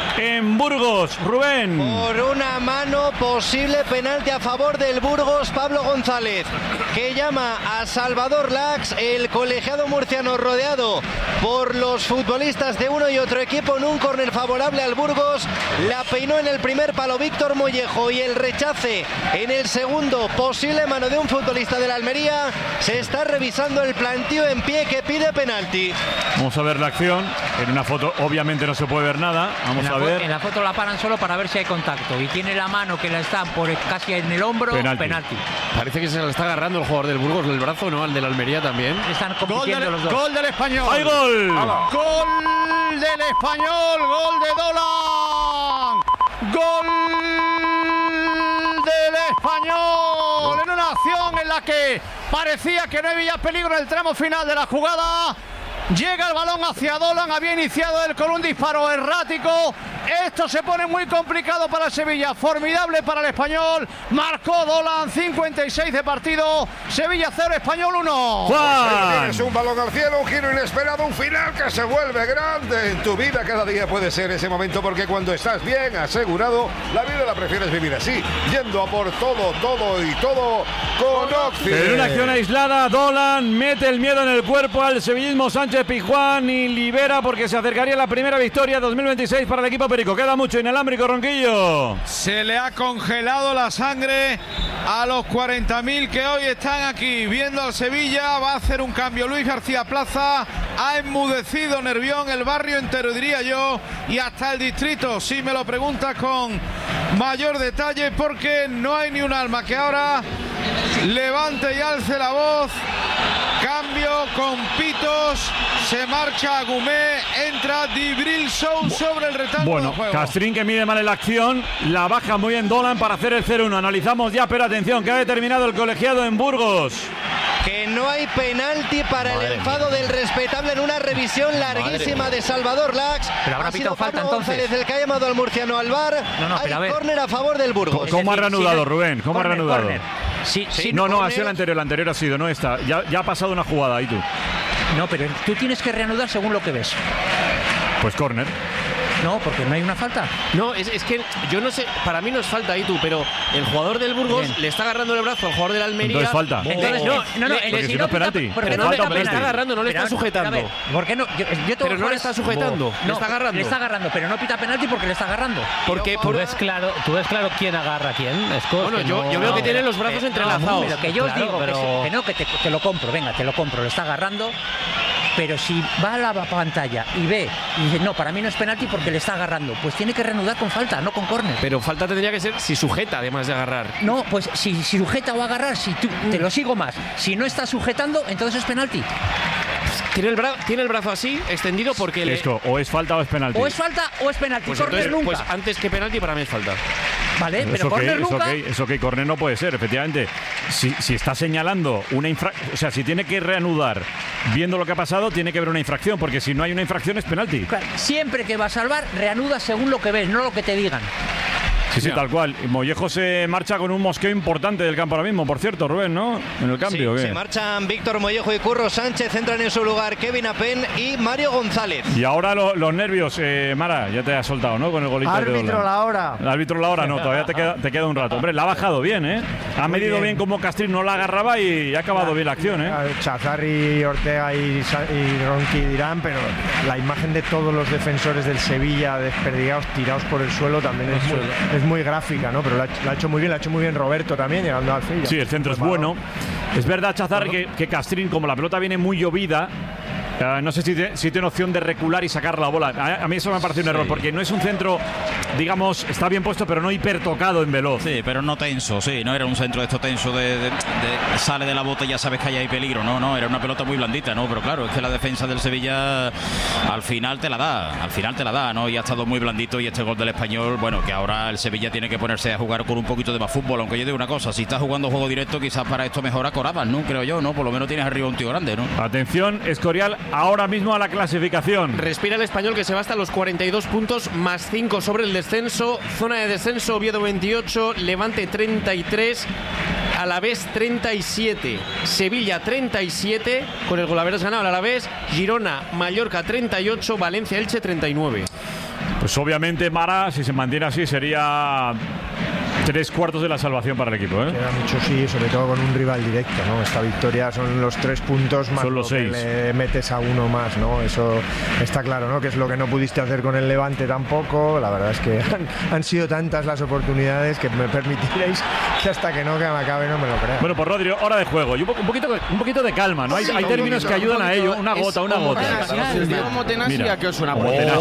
En Burgos, Rubén. Por una mano, posible penalti a favor del Burgos, Pablo González, que llama a Salvador Lax, el colegiado murciano rodeado por los futbolistas de uno y otro equipo en un córner favorable al Burgos. La peinó en el primer palo Víctor Mollejo y el rechace en el segundo, posible mano de un futbolista de la Almería. Se está revisando el plantío en pie que pide penalti. Vamos a ver la acción. En una foto obviamente no se puede ver nada. Vamos En la, a fo- ver. en la foto la paran solo para ver si hay contacto y tiene la mano que la está por casi en el hombro, Penalti. penalti. Parece que se le está agarrando el jugador del Burgos el brazo, ¿no? Al de la Almería también. Están Gol compitiendo del, los dos. gol del español. ¡Hay gol! Gol del español, gol de Dolan. Gol del español. En una acción en la que parecía que no había peligro en el tramo final de la jugada. Llega el balón hacia Dolan, había iniciado él con un disparo errático. Esto se pone muy complicado para el Sevilla, formidable para el español. Marcó Dolan, cincuenta y seis de partido. Sevilla cero, Español uno. Tienes un balón al cielo, un giro inesperado, un final que se vuelve grande en tu vida. Cada día puede ser ese momento porque cuando estás bien asegurado, la vida la prefieres vivir así, yendo a por todo, todo y todo con Oxide. En una acción aislada, Dolan mete el miedo en el cuerpo al sevillismo Sánchez Pizjuán y libera porque se acercaría la primera victoria dos mil veintiséis para el equipo perico. Queda mucho inalámbrico, Ronquillo. Se le ha congelado la sangre a los cuarenta mil que hoy están aquí viendo al Sevilla. Va a hacer un cambio Luis García Plaza. Ha enmudecido Nervión, el barrio entero, diría yo, y hasta el distrito, si me lo preguntas con mayor detalle, porque no hay ni un alma que ahora levante y alce la voz. Cambio con pitos, se marcha Gumé, entra Dibril Sow sobre el retanto Bueno, de juego. Castrín que mide mal en la acción, la baja muy bien Dolan para hacer el cero uno. Analizamos ya, pero atención, que ha determinado el colegiado en Burgos. Que no hay penalti para el enfado del respetable en una revisión larguísima de Salvador Lax. Pero habrá Ha sido pitado falta, Pablo entonces. González el que ha llamado al murciano al bar. No, no, Hay pero a ver. córner a favor del Burgos. ¿Cómo ha decir, reanudado, si no- Rubén? ¿Cómo ha Córner, reanudado? córner. Sí, sí, no, no, ha córner. sido el anterior, el anterior ha sido, no esta. Ya, ya ha pasado una jugada ahí tú. No, pero tú tienes que reanudar según lo que ves. Pues córner. No, porque no hay una falta. No, es, es que yo no sé, para mí no es falta ahí tú, pero el jugador del Burgos Bien. le está agarrando el brazo al jugador de la Almería. Entonces falta. Entonces, no, no, no, no, le- el porque si si no es pita- penalti. porque Pero no no le, pita le está penalti. agarrando, no le Pero, está sujetando. a ver, ¿por qué no? Yo, yo tengo Pero no le jugadores- está sujetando, le No, está agarrando. Le está agarrando, pero no pita penalti porque le está agarrando. Porque ¿Tú por, ves claro, tú ves claro quién agarra a quién? Esco, bueno, que yo, no- yo veo que no, tiene pero- los brazos Eh, entrelazados. Pero que yo os Claro, digo que, pero- se- que no, que te, te lo compro, venga, te lo compro, lo está agarrando. Pero si va a la pantalla y ve y dice, no, para mí no es penalti porque le está agarrando, pues tiene que reanudar con falta, no con córner. Pero falta tendría que ser si sujeta, además de agarrar. No, pues si, si sujeta o agarrar, si tú, te lo sigo más. Si no está sujetando, entonces es penalti. Tiene el, bra- tiene el brazo así, extendido, porque le. Esto, o es falta o es penalti. O es falta o es penalti. Pues Córner entonces, nunca. pues antes que penalti, para mí es falta. ¿vale? Eso Pero córner que, eso nunca. que, eso que córner no puede ser, efectivamente. Si, si está señalando una infracción, o sea, si tiene que reanudar viendo lo que ha pasado, tiene que haber una infracción, porque si no hay una infracción es penalti. Claro, siempre que va a salvar, reanuda según lo que ves, no lo que te digan. Sí, sí, tal cual. Y Mollejo se marcha con un mosqueo importante del campo ahora mismo, por cierto, Rubén, ¿no? En el cambio. Sí, ¿qué? se marchan Víctor Mollejo y Curro Sánchez, entran en su lugar Kevin Apen y Mario González. Y ahora lo, los nervios, eh, Mara, ya te has soltado, ¿no? Con el golito de Árbitro Dolan. la hora. El árbitro la hora no, todavía te queda, te queda un rato. Hombre, la ha bajado bien, ¿eh? Ha Muy medido bien, bien como Castrín no la agarraba y ha acabado bien la acción, ¿eh? Chazarri, Ortega y, Sa- y Ronqui dirán, pero la imagen de todos los defensores del Sevilla desperdigados, tirados por el suelo, también es muy, es muy gráfica, ¿no? Pero la, la ha hecho muy bien, la ha hecho muy bien Roberto también, llegando al Sevilla. Sí, el centro es bueno. Es verdad, Chazar, que, que Castrín, como la pelota viene muy llovida, Uh, no sé si, te, si tiene opción de recular y sacar la bola. A, a mí eso me parece un error, porque no es un centro, digamos, está bien puesto, pero no hipertocado en veloz. Sí, pero no tenso, sí, no era un centro de esto tenso de, de, de sale de la bota y ya sabes que ahí hay peligro, no, no, era una pelota muy blandita, ¿no? Pero claro, es que la defensa del Sevilla al final te la da, al final te la da, ¿no? Y ha estado muy blandito y este gol del Español, bueno, que ahora el Sevilla tiene que ponerse a jugar con un poquito de más fútbol, aunque yo digo una cosa, si estás jugando juego directo, quizás para esto mejora Corabas, ¿no? Creo yo, ¿no? Por lo menos tienes arriba un tío grande, ¿no? Atención, Escorial, ahora mismo a la clasificación. Respira el Español, que se va hasta los cuarenta y dos puntos más cinco sobre el descenso. Zona de descenso, Oviedo veintiocho, Levante treinta y tres, Alavés treinta y siete, Sevilla treinta y siete, con el golaveras ganado el Alavés, Girona, Mallorca treinta y ocho, Valencia, Elche treinta y nueve. Pues obviamente, Mara, si se mantiene así, sería tres cuartos de la salvación para el equipo, ¿eh? Queda mucho, sí, sobre todo con un rival directo, ¿no? Esta victoria son los tres puntos más son los lo seis. que le metes a uno más, ¿no? Eso está claro, ¿no? Que es lo que no pudiste hacer con el Levante tampoco. La verdad es que han, han sido tantas las oportunidades que me permitiréis que hasta que no que me acabe no me lo crea. Bueno, pues Rodrigo, hora de juego. Y un, po un, poquito, un poquito de calma, ¿no? Hay, Sí, hay términos poquito, que ayudan a ello. Una gota, una gota. Homotenasia, ¿qué os suena?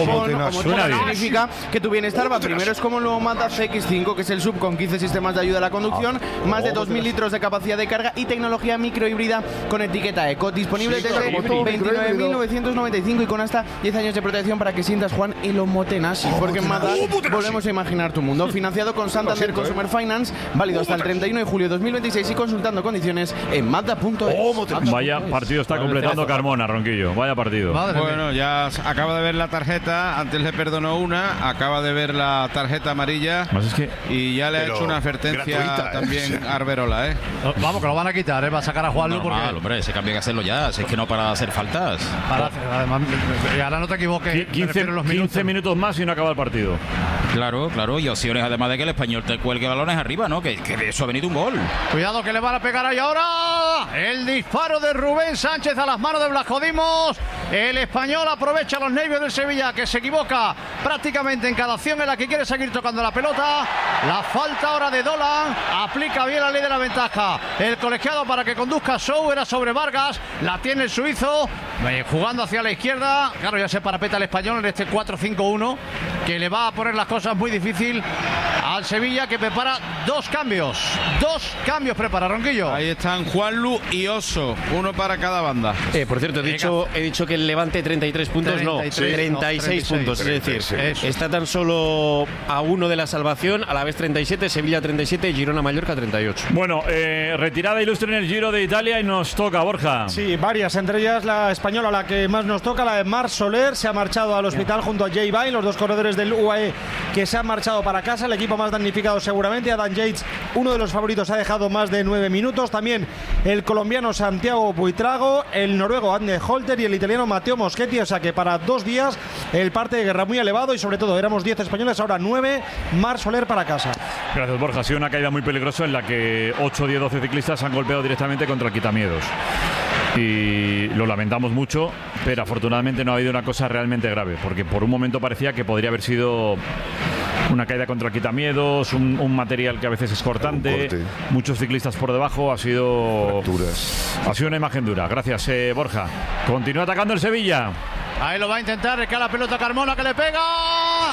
Suena bien. Significa que tu bienestar va primero. Es como el nuevo Mazda C X cinco, que es el sub con quince sistemas de ayuda a la conducción, más de dos mil litros de capacidad de carga y tecnología microhíbrida con etiqueta Eco. Disponible Sí, desde claro, veintinueve mil novecientos noventa y cinco y con hasta diez años de protección para que sientas, Juan, el homotenasis. Porque en Mazda volvemos a imaginar tu mundo. Financiado con Santander Consumer Finance, válido hasta el treinta y uno de julio de dos mil veintiséis y consultando condiciones en Mazda punto es. Vaya partido está completando Carmona, Ronquillo. Vaya partido. Bueno, ya acaba de ver la tarjeta, antes le perdonó una, acaba de ver la tarjeta amarilla es que, y ya le ha hecho una advertencia gratuita, también ¿eh? Arberola, ¿eh? Vamos, que lo van a quitar, ¿eh? Va a sacar a Juanlu porque... Normal, hombre, ese cambio hay que hacerlo ya, si es que no para hacer faltas. Para, además, y ahora no te equivoques. quince, los quince minutos más y no acaba el partido. Claro, claro, y opciones además de que el Español te cuelgue balones arriba, ¿no? Que, que de eso ha venido un gol. Cuidado que le van a pegar ahí ahora. El disparo de Rubén Sánchez a las manos de Blasco Dimos. El Español aprovecha los nervios del Sevilla, que se equivoca prácticamente en cada acción en la que quiere seguir tocando la pelota. La falta ahora de Dolan. Aplica bien la ley de la ventaja. El colegiado para que conduzca Sou, era sobre Vargas. La tiene el suizo. Eh, jugando hacia la izquierda. Claro, ya se parapeta el Español en este cuatro cinco uno. Que le va a poner las cosas muy difícil al Sevilla, que prepara dos cambios. Dos cambios prepara Ronquillo. Ahí están Juanlu y Oso, uno para cada banda. Eh, por cierto, he dicho, he dicho que el Levante treinta y tres puntos, treinta y tres, no, treinta y seis no, puntos. treinta y seis. Es decir, Eso. está tan solo a uno de la salvación, a la vez treinta y siete, Sevilla treinta y siete, Girona Mallorca treinta y ocho. Bueno, eh, retirada ilustre en el Giro de Italia y nos toca, Borja. Sí, varias, entre ellas la española, la que más nos toca, la de Marc Soler. Se ha marchado al hospital junto a Jay Vine, los dos corredores del U A E que se han marchado para casa. El equipo más damnificado seguramente, Adam Yates, uno de los favoritos, ha dejado más de nueve minutos. También el colombiano Santiago Buitrago, el noruego Agne Holter y el italiano Matteo Moschetti. O sea que para dos días el parte de guerra muy elevado y sobre todo éramos diez españoles, ahora nueve. Marc Soler para casa. Gracias, Borja. Ha sido una caída muy peligrosa en la que ocho, diez, doce ciclistas han golpeado directamente contra el quitamiedos. Y lo lamentamos mucho, pero afortunadamente no ha habido una cosa realmente grave, porque por un momento parecía que podría haber sido una caída contra el quitamiedos, un, un material que a veces es cortante, muchos ciclistas por debajo. Ha sido Fracturas. ha sido una imagen dura. Gracias, eh, Borja. Continúa atacando el Sevilla. Ahí lo va a intentar, que a la pelota Carmona, que le pega.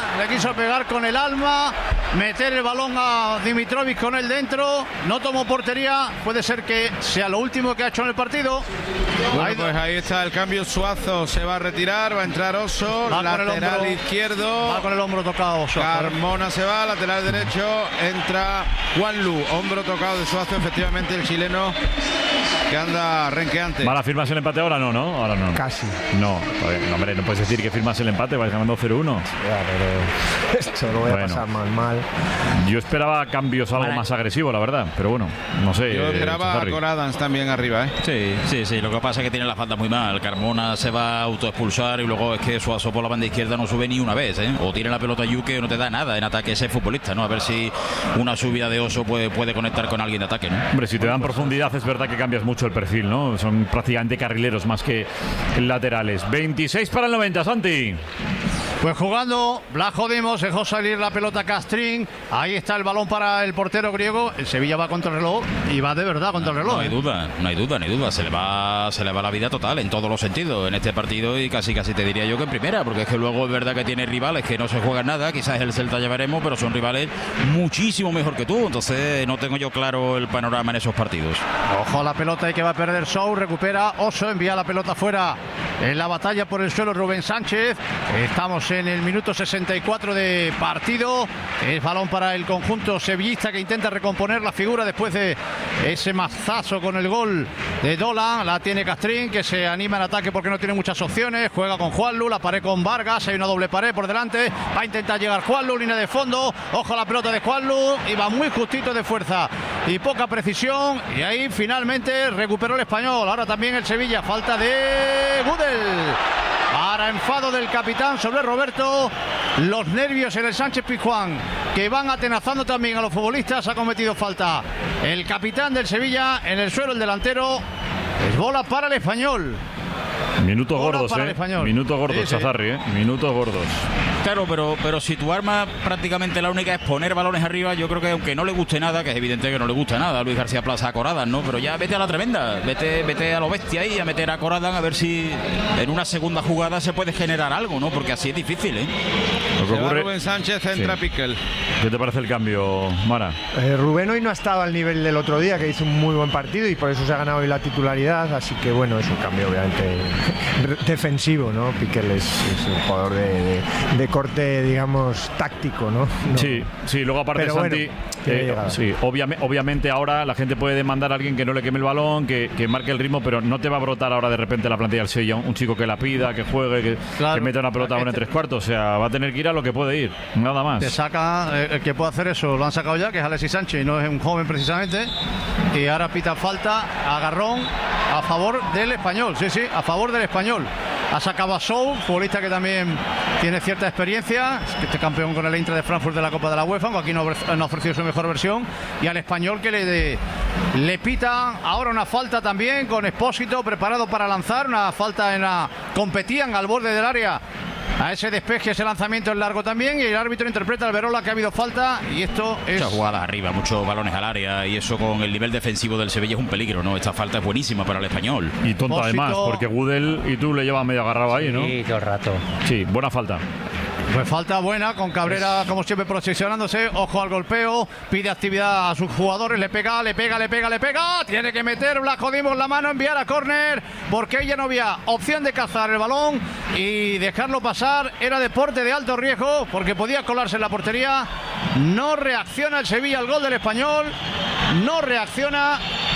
le quiso pegar con el alma, meter el balón a Dimitrovic con él dentro, no tomó portería, puede ser que sea lo último que ha hecho en el partido. Bueno, Ahí- pues ahí está el cambio. Suazo se va a retirar, va a entrar Oso, Va con el lateral hombro- izquierdo. Va con el hombro tocado Suazo. Carmona se va, lateral derecho, entra Juanlu, hombro tocado de Suazo, efectivamente el chileno que anda renqueante. ¿Mala firmas el empate ahora? No, ¿no? Ahora no. Casi. No, joder, no, hombre, no puedes decir que firmas el empate, vais ganando cero uno. Ya, pero esto lo voy a Bueno. pasar mal, mal. Yo esperaba cambios algo más agresivo, la verdad, pero bueno, no sé. Yo eh, esperaba a Chazarri. Coradans también arriba, ¿eh? Sí, sí, sí. Lo que pasa es que tiene la falta muy mal. Carmona se va a autoexpulsar y luego es que Suazo por la banda izquierda no sube ni una vez, ¿eh? O tiene la pelota Yuke o no te da nada en ataque ese futbolista, ¿no? A ver si una subida de Oso puede, puede conectar con alguien de ataque, ¿no? Hombre, si te dan profundidad es verdad que cambias mucho el perfil, ¿no? Son prácticamente carrileros más que laterales. veintiséis para el noventa, Santi. Pues jugando, Blajo Dimos dejó salir la pelota Castrín. Ahí está el balón para el portero griego. El Sevilla va contra el reloj y va de verdad contra el reloj. No hay ¿eh? duda, no hay duda, no hay duda. Se le va, se le va la vida total en todos los sentidos en este partido y casi casi te diría yo que en primera, porque es que luego es verdad que tiene rivales que no se juegan nada. Quizás el Celta ya veremos, pero son rivales muchísimo mejor que tú. Entonces no tengo yo claro el panorama en esos partidos. Ojo a la pelota y que va a perder Sou. Recupera Oso, envía la pelota fuera. En la batalla por el suelo Rubén Sánchez. Estamos en el minuto sesenta y cuatro de partido. Es balón para el conjunto sevillista que intenta recomponer la figura después de ese mazazo con el gol de Dolan. La tiene Castrín, que se anima en ataque porque no tiene muchas opciones. Juega con Juanlu, la pared con Vargas. Hay una doble pared por delante. Va a intentar llegar Juanlu, línea de fondo. Ojo a la pelota de Juanlu. Y va muy justito de fuerza y poca precisión. Y ahí finalmente recuperó el español. Ahora también el Sevilla. Falta de Gudel. Para enfado del capitán sobre Roberto. Los nervios en el Sánchez Pizjuán, que van atenazando también a los futbolistas. Ha cometido falta el capitán del Sevilla. En el suelo el delantero. Es bola para el español. Minutos Bola gordos, para el ¿eh? español. Minutos gordos, Sí, sí. Chazarri, ¿eh? Minutos gordos. Claro, pero, pero si tu arma prácticamente la única es poner balones arriba, yo creo que aunque no le guste nada, que es evidente que no le gusta nada a Luis García Plaza a Coradan, ¿no? Pero ya vete a la tremenda, vete, vete a lo bestia ahí, a meter a Coradan a ver si en una segunda jugada se puede generar algo, ¿no? Porque así es difícil, ¿eh? Lo que Se va ocurre- Rubén Sánchez, entra Sí. Piquel. ¿Qué te parece el cambio, Mara? Eh, Rubén hoy no ha estado al nivel del otro día, que hizo un muy buen partido y por eso se ha ganado hoy la titularidad. Así que bueno, es un cambio obviamente defensivo, ¿no? Piquel es, es un jugador de, de- de corte, digamos, táctico, ¿no? No. Sí, sí, luego aparte Pero Santi, bueno, que eh, llega. sí, obviame- obviamente ahora la gente puede demandar a alguien que no le queme el balón, que, que marque el ritmo, pero no te va a brotar ahora de repente la plantilla del Sevilla un, un chico que la pida, que juegue, que, Claro. que meta una pelota a una en tres cuartos, o sea, va a tener que ir a lo que puede ir, nada más. Te saca, eh, el que puede hacer eso lo han sacado ya, que es Alexis Sánchez, y no es un joven precisamente. Y ahora pita falta, agarrón a favor del español, sí, sí, a favor del español. Ha sacado a Sou, futbolista que también tiene cierta experiencia, este campeón con el Eintracht de Frankfurt de la Copa de la UEFA, aunque aquí no, ofre- no ha ofrecido su mejor versión. Y al español que le, de- le pita ahora una falta también con Expósito preparado para lanzar, una falta en la... competían al borde del área. A ese despeje, ese lanzamiento es largo también, y el árbitro interpreta al Verola que ha habido falta, y esto es... Muchas jugadas arriba, muchos balones al área y eso con el nivel defensivo del Sevilla es un peligro, ¿no? Esta falta es buenísima para el español. Y tonto además, porque Gudel y tú le llevas medio agarrado ahí, ¿no? Sí, todo el rato. Sí, buena falta. Pues falta buena, con Cabrera como siempre posicionándose, ojo al golpeo, pide actividad a sus jugadores, le pega, le pega, le pega, le pega, tiene que meter Blasco Dimos la mano, enviar a córner, porque ella no había opción de cazar el balón y dejarlo pasar, era deporte de alto riesgo, porque podía colarse en la portería, no reacciona el Sevilla al gol del español, no reacciona,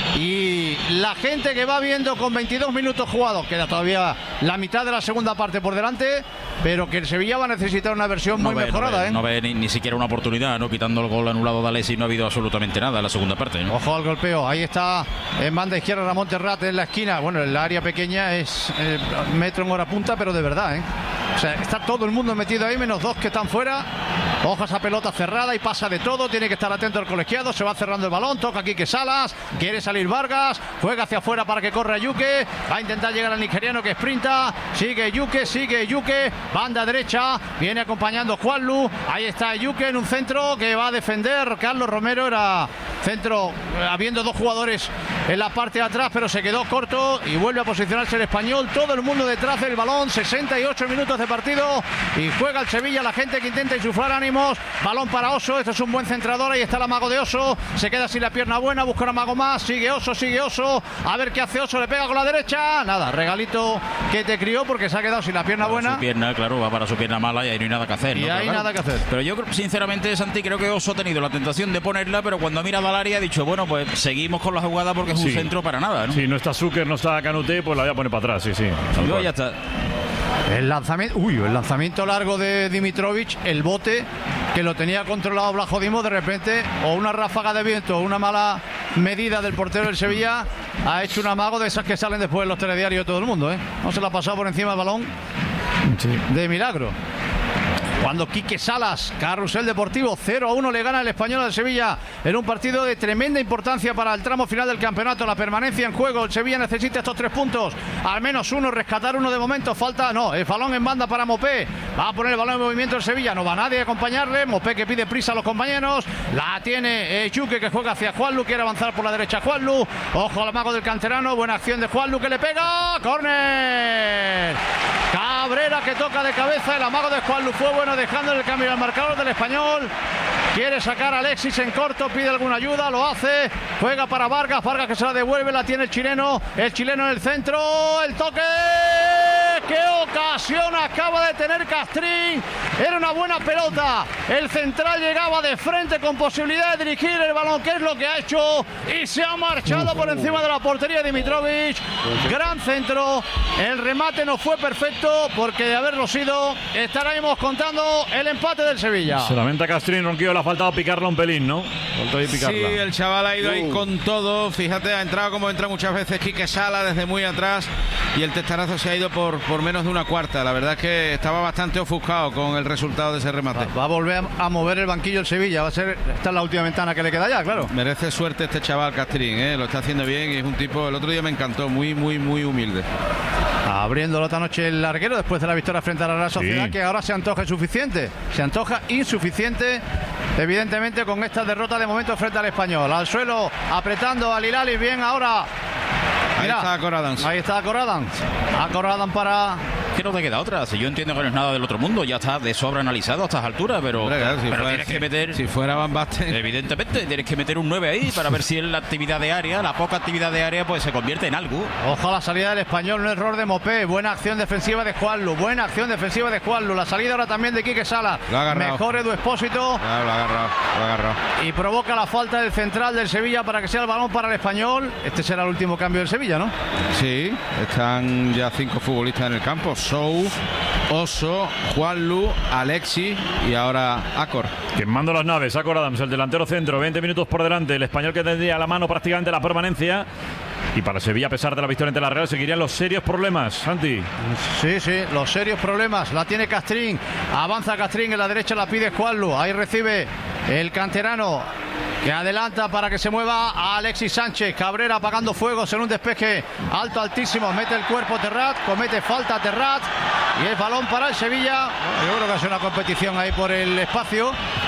y la gente que va viendo con veintidós minutos jugados, queda todavía la mitad de la segunda parte por delante, pero que el Sevilla va a necesitar una versión muy no ve, mejorada, no ve, ¿eh? no ve ni, ni siquiera una oportunidad, ¿no? Quitando el gol anulado de Alessi no ha habido absolutamente nada en la segunda parte, ¿no? Ojo al golpeo, ahí está en banda izquierda Ramón Terrat en la esquina. Bueno, el área pequeña es eh, metro en hora punta, pero de verdad, ¿eh? O sea, está todo el mundo metido ahí, menos dos que están fuera. Ojo a esa pelota cerrada y pasa de todo. Tiene que estar atento el colegiado. Se va cerrando el balón. Toca Quique Salas. Quiere salir Vargas. Juega hacia afuera para que corra Yuke. Va a intentar llegar al nigeriano que sprinta. Sigue Yuke, sigue Yuke. Banda derecha. Viene acompañando Juanlu. Ahí está Yuke en un centro que va a defender. Carlos Romero era Centro, eh, habiendo dos jugadores en la parte de atrás, pero se quedó corto y vuelve a posicionarse el español. Todo el mundo detrás del balón. sesenta y ocho minutos de partido y juega el Sevilla. La gente que intenta insuflar ánimos. Balón para Oso. Esto es un buen centrador. Ahí está el amago de Oso. Se queda sin la pierna buena. Busca un amago más. Sigue Oso, sigue Oso. A ver qué hace Oso. Le pega con la derecha. Nada, regalito que te crió porque se ha quedado sin la pierna para buena. Su pierna, claro, va para su pierna mala y ahí no hay nada que hacer. Y ¿no? hay Pero, nada claro, que hacer. Pero yo sinceramente, Santi, creo que Oso ha tenido la tentación de ponerla, pero cuando ha mirado al área ha dicho, bueno, pues seguimos con la jugada porque es un Sí. centro para nada, ¿no? Si no está Zucker, no está Canute, pues la voy a poner para atrás, sí, sí. Yo ya está. El lanzamiento, uy, el lanzamiento largo de Dimitrovic, el bote que lo tenía controlado Blajo Dimo, de repente, o una ráfaga de viento, o una mala medida del portero del Sevilla, ha hecho un amago de esas que salen después en los telediarios de todo el mundo, ¿eh? No se la ha pasado por encima del balón de milagro. Cuando Quique Salas, Carrusel Deportivo, cero a uno le gana el Español al Sevilla en un partido de tremenda importancia para el tramo final del campeonato, la permanencia en juego. El Sevilla necesita estos tres puntos, al menos uno, rescatar uno de momento. Falta, no, el balón en banda para Mopé. Va a poner el balón en movimiento el Sevilla, no va nadie a acompañarle. Mopé que pide prisa a los compañeros, la tiene eh, Chuque que juega hacia Juanlu, quiere avanzar por la derecha Juanlu. Ojo al amago del canterano, buena acción de Juanlu que le pega, córner. Cabrera que toca de cabeza, el amago de Juanlu fue bueno, dejando el cambio al marcador del Español. Quiere sacar a Alexis en corto, pide alguna ayuda, lo hace, juega para Vargas, Vargas que se la devuelve, la tiene el chileno, el chileno en el centro, el toque, qué ocasión acaba de tener Castrín, era una buena pelota, el central llegaba de frente con posibilidad de dirigir el balón, que es lo que ha hecho, y se ha marchado por encima de la portería de Dimitrovic, gran centro, el remate no fue perfecto, porque de haberlo sido, estaremos contando el empate del Sevilla. Se lamenta Castrín, Ronquillo, le ha faltado picarla un pelín, ¿no? Faltó ahí picarla. Sí, el chaval ha ido ahí Uh. con todo. Fíjate, ha entrado como entra muchas veces Quique Sala desde muy atrás y el testarazo se ha ido por, por menos de una cuarta. La verdad es que estaba bastante ofuscado con el resultado de ese remate. Va a volver a mover el banquillo el Sevilla. Va a ser, esta es la última ventana que le queda ya, claro. Merece suerte este chaval Castrín, ¿eh? Lo está haciendo bien y es un tipo, el otro día me encantó, muy, muy, muy humilde. Abriéndolo esta noche el larguero después de la victoria frente a la Real Sociedad, Sí. que ahora se antoja insuficiente. Se antoja insuficiente, evidentemente, con esta derrota de momento frente al Español. Al suelo, apretando al Hilali, bien ahora. Ahí está Corradans. Ahí está Corradans. A Corradans para... Que no te queda otra. Si yo entiendo que no es nada del otro mundo, ya está de sobra analizado a estas alturas, pero, Hombre, claro, si pero fuera- tienes que meter. Si fuera Van Basten. Evidentemente, tienes que meter un nueve ahí para ver si en la actividad de área, la poca actividad de área, pues se convierte en algo. Ojo a la salida del Español, un error de Mopé. Buena acción defensiva de Juanlu. Buena acción defensiva de Juanlu. La salida ahora también de Quique Sala. Lo ha agarrado. Mejor Edu Expósito. Claro, lo ha agarrado, lo ha agarrado. Y provoca la falta del central del Sevilla para que sea el balón para el Español. Este será el último cambio del Sevilla, ¿no? Sí, están ya cinco futbolistas en el campo. Sou, Oso, Juanlu, Alexis y ahora Acor. Quemando las naves, Acor Adams, el delantero centro, veinte minutos por delante, el español que tendría a la mano prácticamente la permanencia. Y para Sevilla, a pesar de la victoria ante la Real, seguirían los serios problemas, Santi. Sí, sí, los serios problemas. La tiene Castrín. Avanza Castrín, en la derecha la pide Juanlu. Ahí recibe el canterano, que adelanta para que se mueva a Alexis Sánchez. Cabrera apagando fuegos en un despeje alto, altísimo. Mete el cuerpo Terrat, comete falta Terrat. Y el balón para el Sevilla. Bueno, yo creo que ha sido una competición ahí por el espacio.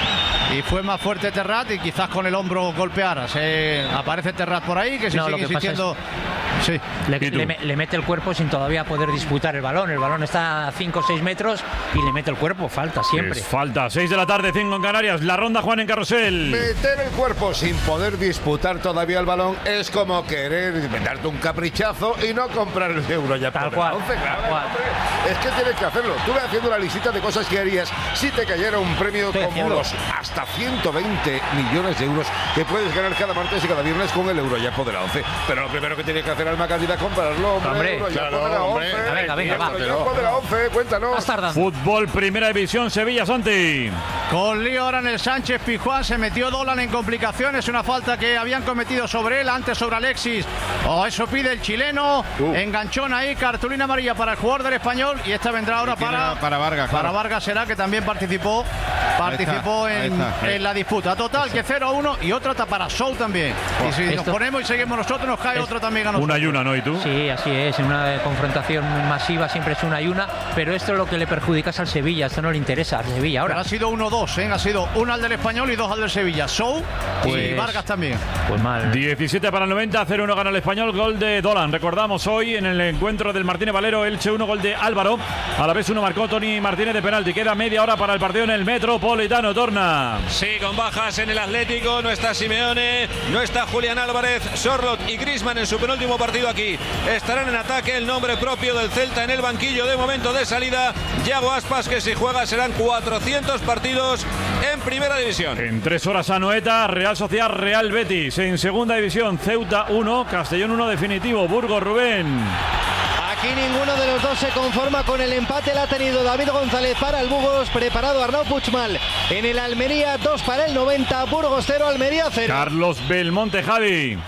Y fue más fuerte Terrat y quizás con el hombro golpeara. Se aparece Terrat por ahí, que se No, sigue lo que pasa insistiendo. Sí. Le, le me- le mete el cuerpo sin todavía poder disputar el balón. El balón está a cinco o seis metros y le mete el cuerpo. Falta siempre. Es falta, seis de la tarde, cinco en Canarias. La ronda, Juan, en Carrusel. Meter el cuerpo sin poder disputar todavía el balón es como querer darte un caprichazo y no comprar el euro ya. Tal cual, claro, hombre. Es que tienes que hacerlo. Estuve haciendo una listita de cosas que harías si te cayera un premio Estoy como haciendo. los hasta ciento veinte millones de euros que puedes ganar cada martes y cada viernes con el Eurojackpot de la once. Pero lo primero que tienes que hacer, Alma Candida, es comprarlo, hombre. Hombre, Eurojackpot claro, de la hombre. once. Venga, venga, va. Eurojackpot de la once, cuéntanos. Fútbol, primera división, Sevilla, Santi. Con lío ahora en el Sánchez Pizjuán, se metió Dolan en complicaciones, una falta que habían cometido sobre él, antes sobre Alexis, o oh, eso pide el chileno, Uh. enganchón ahí, cartulina amarilla para el jugador del Español, y esta vendrá ahora Y tiene para, para Vargas, para claro. Vargas será, que también participó participó Ahí en, está, ahí está. en la disputa. Total, que cero a uno y otra para Show también. Y si Esto- nos ponemos y seguimos nosotros, nos cae Es- otro también a nosotros. Una y una, ¿no? ¿Y tú? Sí, así es, en una confrontación masiva siempre es una y una, pero esto es lo que le perjudica es al Sevilla, esto no le interesa al Sevilla Ahora ahora. ha sido uno dos, ¿eh? Ha sido uno al del Español y dos al del Sevilla. Show y Pues- Vargas también. Pues mal. diecisiete para el noventa, cero uno gana el Español, gol de Dolan. Recordamos hoy en el encuentro del Martínez Valero, Elche uno, gol de Álvaro. A la vez uno marcó Tony Martínez de penalti. Queda media hora para el partido en el Metropolitano. Torna. Sí, con bajas en el Atlético, no está Simeone, no está Julián Álvarez, Sorloth y Griezmann en su penúltimo partido aquí. Estarán en ataque, el nombre propio del Celta en el banquillo de momento de salida. Yago Aspas, que si juega serán cuatrocientos partidos en Primera División. En tres horas a Noeta, Real Sociedad, Real Betis. En Segunda División, Ceuta uno, Castellón uno definitivo. Burgos, Rubén. Aquí ninguno de los dos se conforma con el empate. La ha tenido David González para el Burgos, preparado Arnau Puigmal en el Almería, dos para el noventa, Burgos cero, Almería cero. Carlos Belmonte, Javi.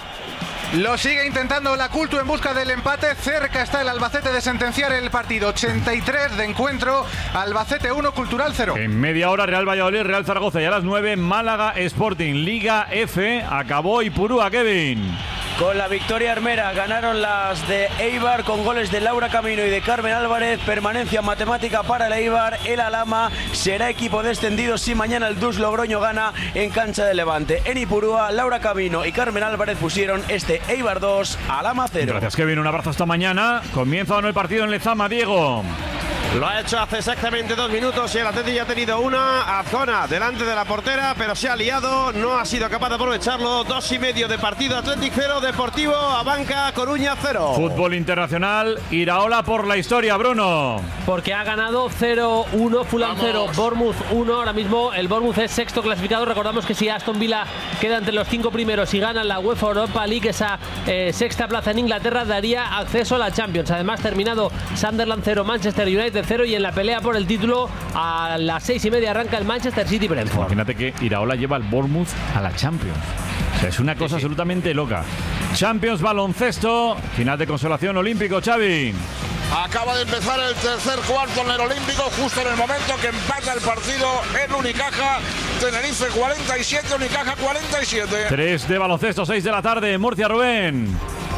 Lo sigue intentando la Cultu en busca del empate. Cerca está el Albacete de sentenciar el partido. ochenta y tres de encuentro. Albacete uno, Cultural cero. En media hora, Real Valladolid, Real Zaragoza. Y a las nueve, Málaga Sporting. Liga F. Acabó Ipurúa, Kevin. Con la victoria armera ganaron las de Eibar con goles de Laura Camino y de Carmen Álvarez. Permanencia matemática para el Eibar. El Alhama será equipo descendido si mañana el Dus Logroño gana en cancha de Levante. En Ipurúa, Laura Camino y Carmen Álvarez pusieron este Eibar dos, Alhama cero. Gracias, Kevin. Un abrazo hasta mañana. Comienza o no el partido en Lezama, Diego. Lo ha hecho hace exactamente dos minutos y el Atleti ya ha tenido una Azcona delante de la portera, pero se ha liado, no ha sido capaz de aprovecharlo. Dos y medio de partido, Athletic cero, Deportivo Abanca Coruña cero. Fútbol internacional, Iraola por la historia, Bruno. Porque ha ganado cero uno, Fulham cero, Bournemouth uno. Ahora mismo el Bournemouth es sexto clasificado. Recordamos que si Aston Villa queda entre los cinco primeros y gana la UEFA Europa League, esa eh, sexta plaza en Inglaterra daría acceso a la Champions. Además, terminado Sunderland cero, Manchester United cero, y en la pelea por el título a las seis y media arranca el Manchester City Brentford. Imagínate que Iraola lleva al Bournemouth a la Champions. O sea, es una cosa sí, sí. absolutamente loca. Champions baloncesto, final de consolación olímpico, Xavi. Acaba de empezar el tercer cuarto en el Olímpico, justo en el momento que empata el partido en Unicaja. Tenerife cuarenta y siete, Unicaja cuarenta y siete. tres de baloncesto, seis de la tarde, Murcia, Rubén.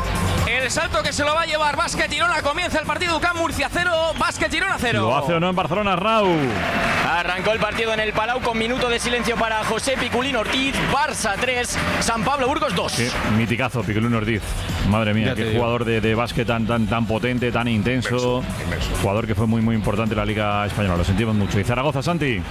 El salto que se lo va a llevar Básquet Girona. Comienza el partido. UCAM Murcia cero, Básquet Girona cero. Lo hace o no en Barcelona, Raúl. Arrancó el partido en el Palau con minuto de silencio para José Piculín Ortiz. Barça tres, San Pablo Burgos dos. Qué miticazo, Piculín Ortiz. Madre mía, qué jugador de, de básquet tan, tan, tan potente, tan intenso. Inmenso, inmenso. Jugador que fue muy, muy importante en la Liga Española. Lo sentimos mucho. Y Zaragoza, Santi.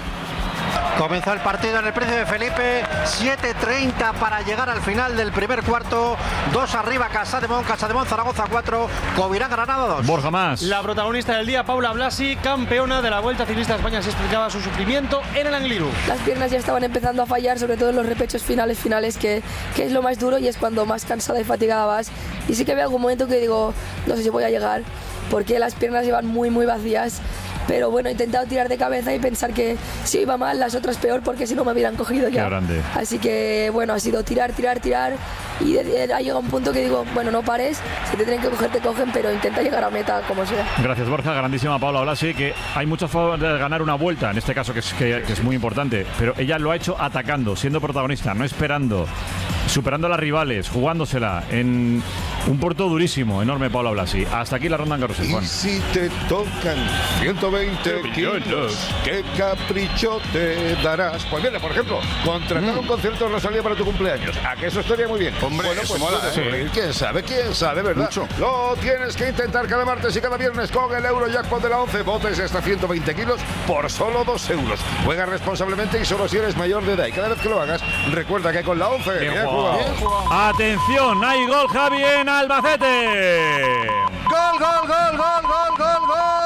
Comenzó el partido en el Príncipe Felipe, siete treinta para llegar al final del primer cuarto. Dos arriba, Casademón, Casademón, Zaragoza cuatro, Covirán Granada dos. Borja más. La protagonista del día, Paula Blasi, campeona de la Vuelta Ciclista a España, se explicaba su sufrimiento en el Angliru. Las piernas ya estaban empezando a fallar, sobre todo en los repechos finales, finales, que, que es lo más duro y es cuando más cansada y fatigada vas. Y sí que había algún momento que digo, no sé si voy a llegar, porque las piernas iban muy, muy vacías. Pero bueno, he intentado tirar de cabeza y pensar que si iba mal, las otras peor, porque si no me hubieran cogido ya. Qué grande. Así que bueno, ha sido tirar, tirar, tirar. Y de, de, ha llegado un punto que digo, bueno, no pares, si te tienen que coger, te cogen, pero intenta llegar a meta como sea. Gracias, Borja. Grandísima Paula Blasi, que hay muchas formas de ganar una vuelta, en este caso que es, que, que es muy importante, pero ella lo ha hecho atacando, siendo protagonista, no esperando, superando a las rivales, jugándosela en un puerto durísimo, enorme Paula Blasi. Hasta aquí la ronda en Carrusel, Juan. Y si te tocan ciento veinte kilos, ¿qué capricho te darás? Pues mira, por ejemplo, contratar mm. un concierto de Rosalía para tu cumpleaños. ¿A que eso estaría muy bien? Hombre, bueno, pues mola, sí. ¿eh? ¿Quién sabe? ¿Quién sabe, verdad? Mucho. Lo tienes que intentar cada martes y cada viernes con el Eurojackpot de la once. Botes hasta ciento veinte kilos por solo dos euros. Juega responsablemente y solo si eres mayor de edad. Y cada vez que lo hagas, recuerda que con la once... Bien bien jugado. Bien jugado. Atención, hay gol, Javi, en Albacete. Gol, gol, gol, gol, gol, gol,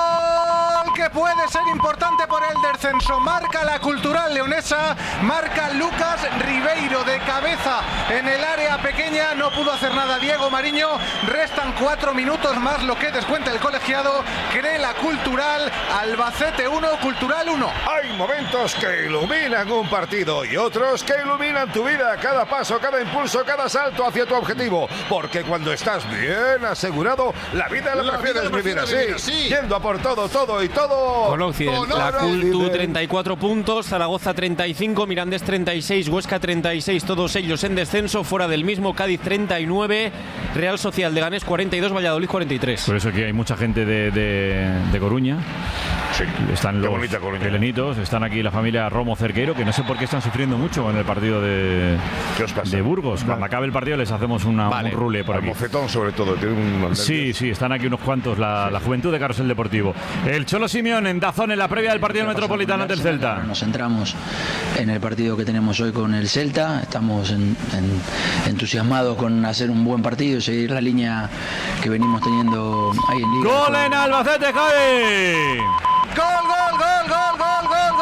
gol, que puede ser importante por el descenso. Marca la Cultural leonesa, marca Lucas Ribeiro de cabeza en el área pequeña. No pudo hacer nada Diego Mariño. Restan cuatro minutos más lo que descuenta el colegiado. Cree la Cultural. Albacete uno, Cultural uno. Hay momentos que iluminan un partido y otros que iluminan tu vida. Cada paso, cada impulso, cada salto hacia tu objetivo. Porque cuando estás bien asegurado, la vida la, la prefieres vida vivir, así, vivir así. Yendo a por todo, todo y todo todo. Con Occidente. Con La Cultu Occidente. treinta y cuatro puntos, Zaragoza treinta y cinco, Mirandés treinta y seis, Huesca treinta y seis, todos ellos en descenso. Fuera del mismo, Cádiz treinta y nueve, Real Social Leganés cuarenta y dos, Valladolid cuarenta y tres. Por eso aquí hay mucha gente de, de, de Coruña. Sí, están qué los bonita Coruña. helenitos, están aquí la familia Romo Cerqueiro, que no sé por qué están sufriendo mucho en el partido de, de Burgos. Cuando acabe el partido les hacemos una, Vale. un rule por Al aquí. mofetón, sobre todo. Tiene un... Sí, sí, están aquí unos cuantos, la, la juventud de Carrusel Deportivo. El Cholo Simeone en Dazón en la previa del partido metropolitano ante el Celta. Nos centramos en el partido que tenemos hoy con el Celta. Estamos en, en, entusiasmados con hacer un buen partido y seguir la línea que venimos teniendo ahí en Liga. ¡Gol en Albacete, Javi! Gol, gol, gol, gol, gol, gol,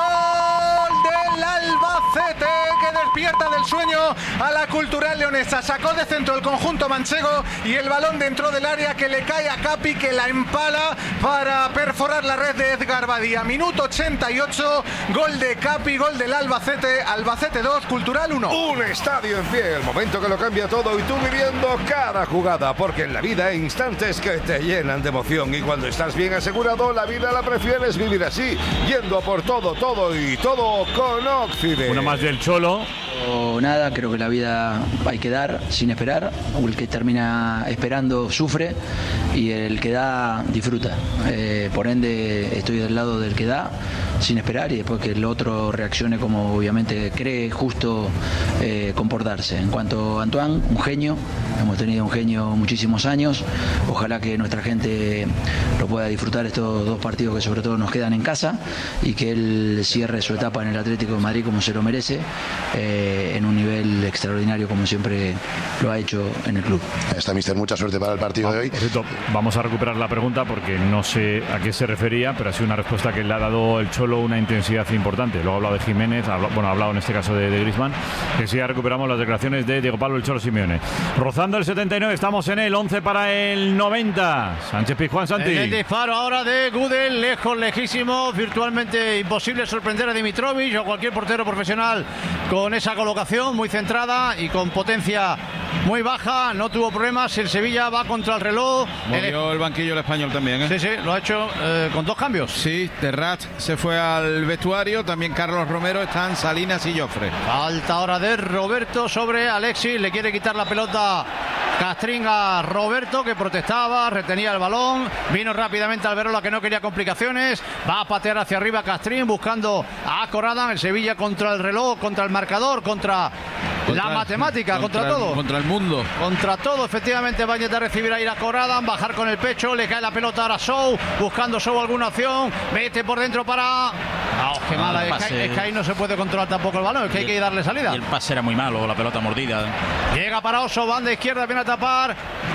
gol del Albacete, que despierta del sueño a la Cultural Leonesa. Sacó de centro el conjunto manchego y el balón dentro del área que le cae a Capi, que la empala para perforar la red de Edgar Badía. Minuto ochenta y ocho, gol de Capi, gol del Albacete. Albacete dos, Cultural uno. Un estadio en pie, el momento que lo cambia todo y tú viviendo cada jugada, porque en la vida hay instantes que te llenan de emoción y cuando estás bien asegurado, la vida la prefieres vivir así, yendo a por todo, todo y todo con Occidente. Una más del Cholo. O nada, creo que la vida hay que dar sin esperar. El que termina esperando sufre y el que da disfruta. Eh, por ende, estoy del lado del que da sin esperar y después que el otro reaccione como obviamente cree justo eh, comportarse. En cuanto a Antoine, un genio. Hemos tenido un genio muchísimos años. Ojalá que nuestra gente lo pueda disfrutar estos dos partidos que sobre todo nos quedan en casa y que él cierre su etapa en el Atlético de Madrid como se lo merece. Eh, en un nivel extraordinario como siempre lo ha hecho en el club. Está, mister, mucha suerte para el partido de hoy. Vamos a recuperar la pregunta porque no sé a qué se refería, pero ha sido una respuesta que le ha dado el Cholo una intensidad importante. Luego ha hablado de Jiménez, ha hablado, bueno, ha hablado en este caso de, de Griezmann, que sí, ya recuperamos las declaraciones de Diego Pablo el Cholo Simeone. Rozando el setenta y nueve, estamos en el once para el noventa. Sánchez Pizjuán, Santi. El disparo ahora de Gudel, lejos, lejísimo, virtualmente imposible sorprender a Dimitrovic o cualquier portero profesional con esa colocación muy centrada y con potencia muy baja. No tuvo problemas. El Sevilla va contra el reloj. Movió el... el banquillo el español también, ¿eh? Sí, sí, lo ha hecho eh, con dos cambios. Sí, Terrat se fue al vestuario. También Carlos Romero, están Salinas y Jofre. Falta ahora de Roberto sobre Alexis. Le quiere quitar la pelota Castrín a Roberto, que protestaba, retenía el balón. Vino rápidamente Alberola, que no quería complicaciones. Va a patear hacia arriba Castrín buscando a Corradan. El Sevilla contra el reloj, contra el marcador, contra, contra la matemática, contra, contra todo. El, contra el mundo. Contra todo, efectivamente. Va a intentar recibir a ir a Corradan, bajar con el pecho. Le cae la pelota ahora a Sou, buscando Sou alguna opción. Mete por dentro para... Oh, qué Ah, mala. Es que, es que ahí no se puede controlar tampoco el balón. Es que hay que darle salida. Y el pase era muy malo, la pelota mordida. Llega para Oso, banda izquierda, viene a tapar.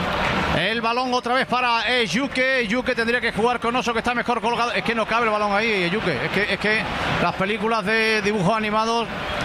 El balón otra vez para Ejuke. Ejuke tendría que jugar con Oso, que está mejor colocado. Es que no cabe el balón ahí, Ejuke. Es que, es que las películas de dibujos animados